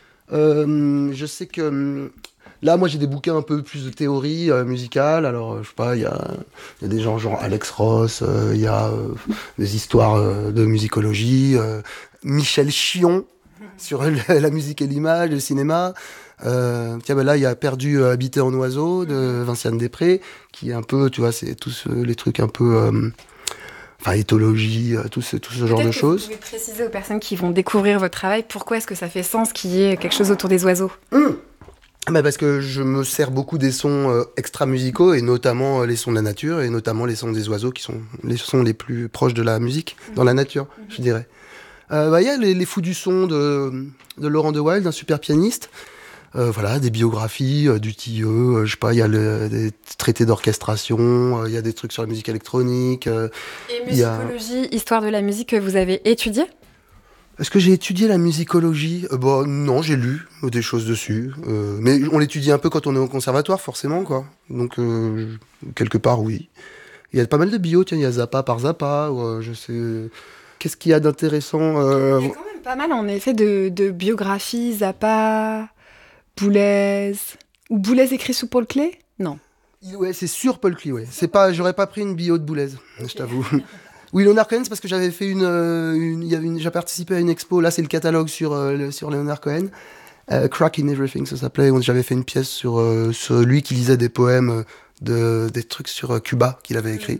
Euh, je sais que là, moi, j'ai des bouquins un peu plus de théorie euh, musicale. Alors, je sais pas, il y a, y a des gens genre Alex Ross, il euh, y a euh, des histoires euh, de musicologie. Euh, Michel Chion sur la musique et l'image, le cinéma. Euh, tiens, ben là, il y a Perdu, euh, habité en oiseau de Vinciane Després, qui est un peu, tu vois, c'est tous euh, les trucs un peu. Euh, Enfin, éthologie, euh, tout ce, tout ce genre de choses. Vous pouvez préciser aux personnes qui vont découvrir votre travail pourquoi est-ce que ça fait sens qu'il y ait quelque chose autour des oiseaux ? Mmh. Bah parce que je me sers beaucoup des sons euh, extra-musicaux, et notamment euh, les sons de la nature, et notamment les sons des oiseaux qui sont les sons les plus proches de la musique, mmh. dans la nature, mmh. je dirais. Euh, bah, y a les, les Fous du son de, de Laurent de Wild, un super pianiste. Euh, voilà, des biographies euh, du Tilleux, euh, je sais pas, il y a le, des traités d'orchestration, il euh, y a des trucs sur la musique électronique. Euh, et musicologie, a... histoire de la musique que vous avez étudié ? Est-ce que j'ai étudié la musicologie ? euh, bah, non, j'ai lu des choses dessus. Euh, mais on l'étudie un peu quand on est au conservatoire, forcément, quoi. Donc, euh, quelque part, oui. Il y a pas mal de bio, tiens, il y a Zappa par Zappa, euh, je sais... Qu'est-ce qu'il y a d'intéressant euh... Il y a quand même pas mal, en effet, de, de biographies, Zappa... Boulez, ou Boulez écrit sous Paul Klee ? Non. Ouais, c'est sur Paul Klee, ouais. C'est pas, j'aurais pas pris une bio de Boulez, okay. Je t'avoue. Oui, Leonard Cohen, c'est parce que j'avais fait une, une, y avait une, j'ai participé à une expo. Là, c'est le catalogue sur euh, sur Leonard Cohen, euh, Crack in Everything, ça s'appelait. J'avais fait une pièce sur euh, sur lui qui lisait des poèmes de des trucs sur euh, Cuba qu'il avait écrit.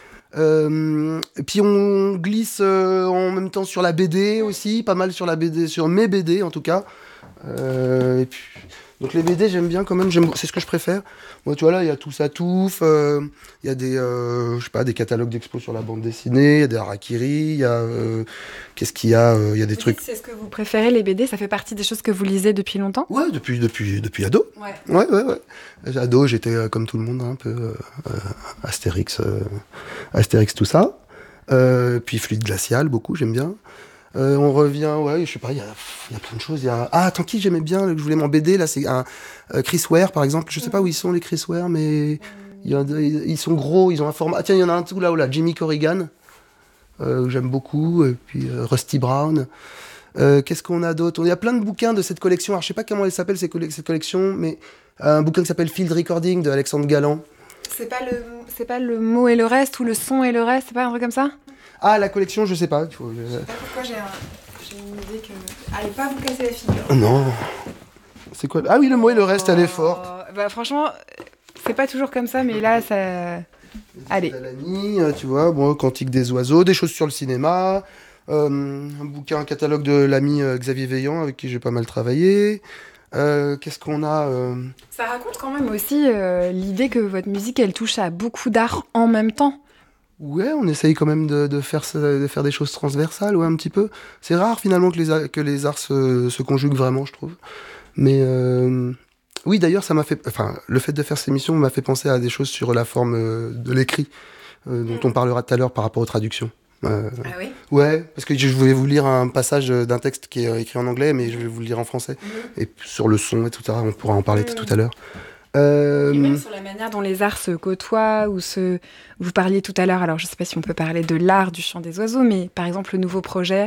Euh, et puis on glisse euh, en même temps sur la B D aussi, pas mal sur la B D, sur mes B D en tout cas. Euh, et puis, donc les B D j'aime bien quand même, j'aime, c'est ce que je préfère. Moi tu vois là il y a tout ça touffe, il euh, y a des euh, je sais pas des catalogues d'expos sur la bande dessinée, il y a des harakiri, il y a euh, qu'est-ce qu'il y a, il euh, y a des vous trucs. C'est ce que vous préférez les B D, ça fait partie des choses que vous lisez depuis longtemps ? Ouais, depuis depuis depuis ado. Ouais. Ouais ouais ouais. Ado j'étais euh, comme tout le monde hein, un peu euh, Astérix, euh, Astérix tout ça. Euh, puis Fluide glacial beaucoup j'aime bien. Euh, on revient, ouais, je sais pas, il y a, y a plein de choses. Y a... Ah, tant qui j'aimais bien, je voulais m'en B D, là, c'est un euh, Chris Ware, par exemple. Je sais pas où ils sont, les Chris Ware, mais y a, ils sont gros, ils ont un format. Ah, tiens, il y en a un tout là, là, Jimmy Corrigan, euh, j'aime beaucoup, et puis euh, Rusty Brown. Euh, qu'est-ce qu'on a d'autre ? Il y a plein de bouquins de cette collection. Alors, je sais pas comment elle s'appelle, cette collection, mais un bouquin qui s'appelle Field Recording de Alexandre Galland. C'est pas le, c'est pas le mot et le reste, ou le son et le reste, c'est pas un truc comme ça ? Ah, la collection, je sais pas. Faut... Je sais pas pourquoi j'ai, un... j'ai une idée que... Allez, pas vous casser la figure. Non. C'est quoi ? Ah oui, le mot et le reste, oh... elle est forte. Bah franchement, c'est pas toujours comme ça, mais là, ça... Allez. Alani, tu vois, bon, Cantique des oiseaux, des choses sur le cinéma, euh, un bouquin, un catalogue de l'ami euh, Xavier Veillant, avec qui j'ai pas mal travaillé. Euh, qu'est-ce qu'on a euh... Ça raconte quand même aussi euh, l'idée que votre musique, elle touche à beaucoup d'art en même temps. Ouais, on essaye quand même de, de, faire, de faire des choses transversales, ouais, un petit peu. C'est rare finalement que les, que les arts se, se conjuguent vraiment, je trouve. Mais euh, oui, d'ailleurs, ça m'a fait, enfin, le fait de faire cette émission m'a fait penser à des choses sur la forme euh, de l'écrit, euh, dont on parlera tout à l'heure par rapport aux traductions. Euh, ah oui ? Ouais, parce que je voulais vous lire un passage d'un texte qui est écrit en anglais, mais je vais vous le lire en français. Mmh. Et sur le son et tout ça, on pourra en parler mmh. tout à l'heure. Euh... Et même sur la manière dont les arts se côtoient, ou se... Vous parliez tout à l'heure, alors je ne sais pas si on peut parler de l'art du chant des oiseaux, mais par exemple le nouveau projet,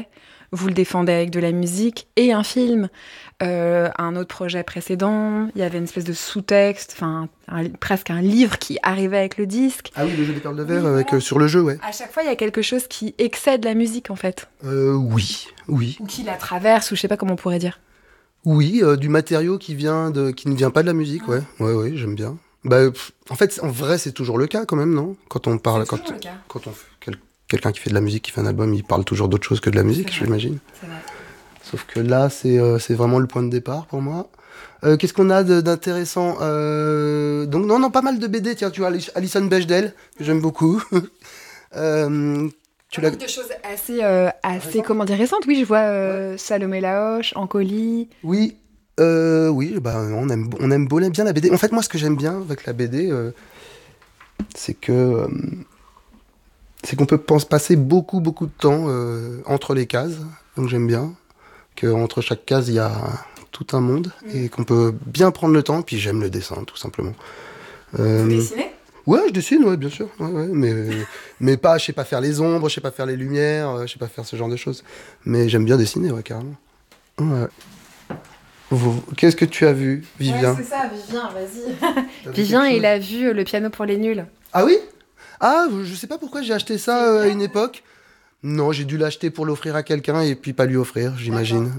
vous le défendez avec de la musique et un film. Euh, un autre projet précédent, il y avait une espèce de sous-texte, enfin presque un livre qui arrivait avec le disque. Ah oui, le jeu des perles de verre avec, euh, sur le jeu, ouais. À chaque fois, il y a quelque chose qui excède la musique, en fait. Euh, oui, oui. Ou qui la traverse, ou je sais pas comment on pourrait dire. Oui, euh, du matériau qui, vient de, qui ne vient pas de la musique, ah. ouais. Ouais, ouais, j'aime bien. Bah, pff, en fait, en vrai, c'est toujours le cas quand même, non ? Quand on parle, quand, quand on fait quel, quelqu'un qui fait de la musique, qui fait un album, il parle toujours d'autre chose que de la musique, j'imagine. C'est vrai. Sauf que là, c'est, euh, c'est vraiment le point de départ pour moi. Euh, qu'est-ce qu'on a de, d'intéressant euh, Donc non, non, pas mal de B D. Tiens, tu vois, Alison Bechdel, que j'aime beaucoup. euh, tu l'as... De choses assez, euh, assez comment dire, récentes. Oui, je vois euh, ouais. Salomé Laoche, Ancoli. Oui. Euh, oui, bah, on aime, on aime bien la B D. En fait, moi, ce que j'aime bien avec la B D, euh, c'est que euh, c'est qu'on peut pense, passer beaucoup, beaucoup de temps euh, entre les cases. Donc, j'aime bien qu'entre chaque case, il y a tout un monde mmh. et qu'on peut bien prendre le temps. Puis, j'aime le dessin, tout simplement. Euh, Vous dessinez ? Ouais, je dessine, ouais, bien sûr. Ouais, ouais, mais, mais pas, je sais pas faire les ombres, je sais pas faire les lumières, je sais pas faire ce genre de choses. Mais j'aime bien dessiner, ouais, carrément. Ouais. Vous, qu'est-ce que tu as vu, Vivien ? Ouais, c'est ça, Vivien, vas-y. Vivien, il a vu Le piano pour les nuls. Ah oui ? Ah, je sais pas pourquoi j'ai acheté ça euh, à une époque. Non, j'ai dû l'acheter pour l'offrir à quelqu'un et puis pas lui offrir, j'imagine.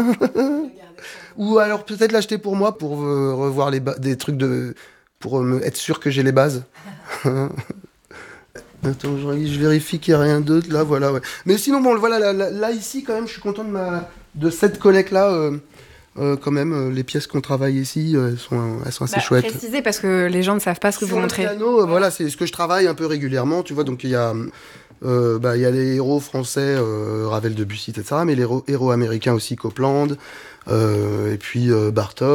Ou alors peut-être l'acheter pour moi pour euh, revoir les ba- des trucs de... pour euh, être sûr que j'ai les bases. Attends, je, je vérifie qu'il n'y a rien d'autre. Là, voilà, ouais. Mais sinon, bon, voilà, là, là, là ici, quand même, je suis content de, ma... de cette collecte-là. Euh... Euh, quand même, euh, les pièces qu'on travaille ici, euh, elles, sont, elles sont assez bah, chouettes. Précisez parce que les gens ne savent pas ce que Sur vous montrez. Sur le piano, euh, voilà, c'est ce que je travaille un peu régulièrement, tu vois. Donc il y a, euh, bah, il y a les héros français, euh, Ravel, Debussy, et cetera. Mais les héros, héros américains aussi, Copland, euh, et puis euh, Bartók.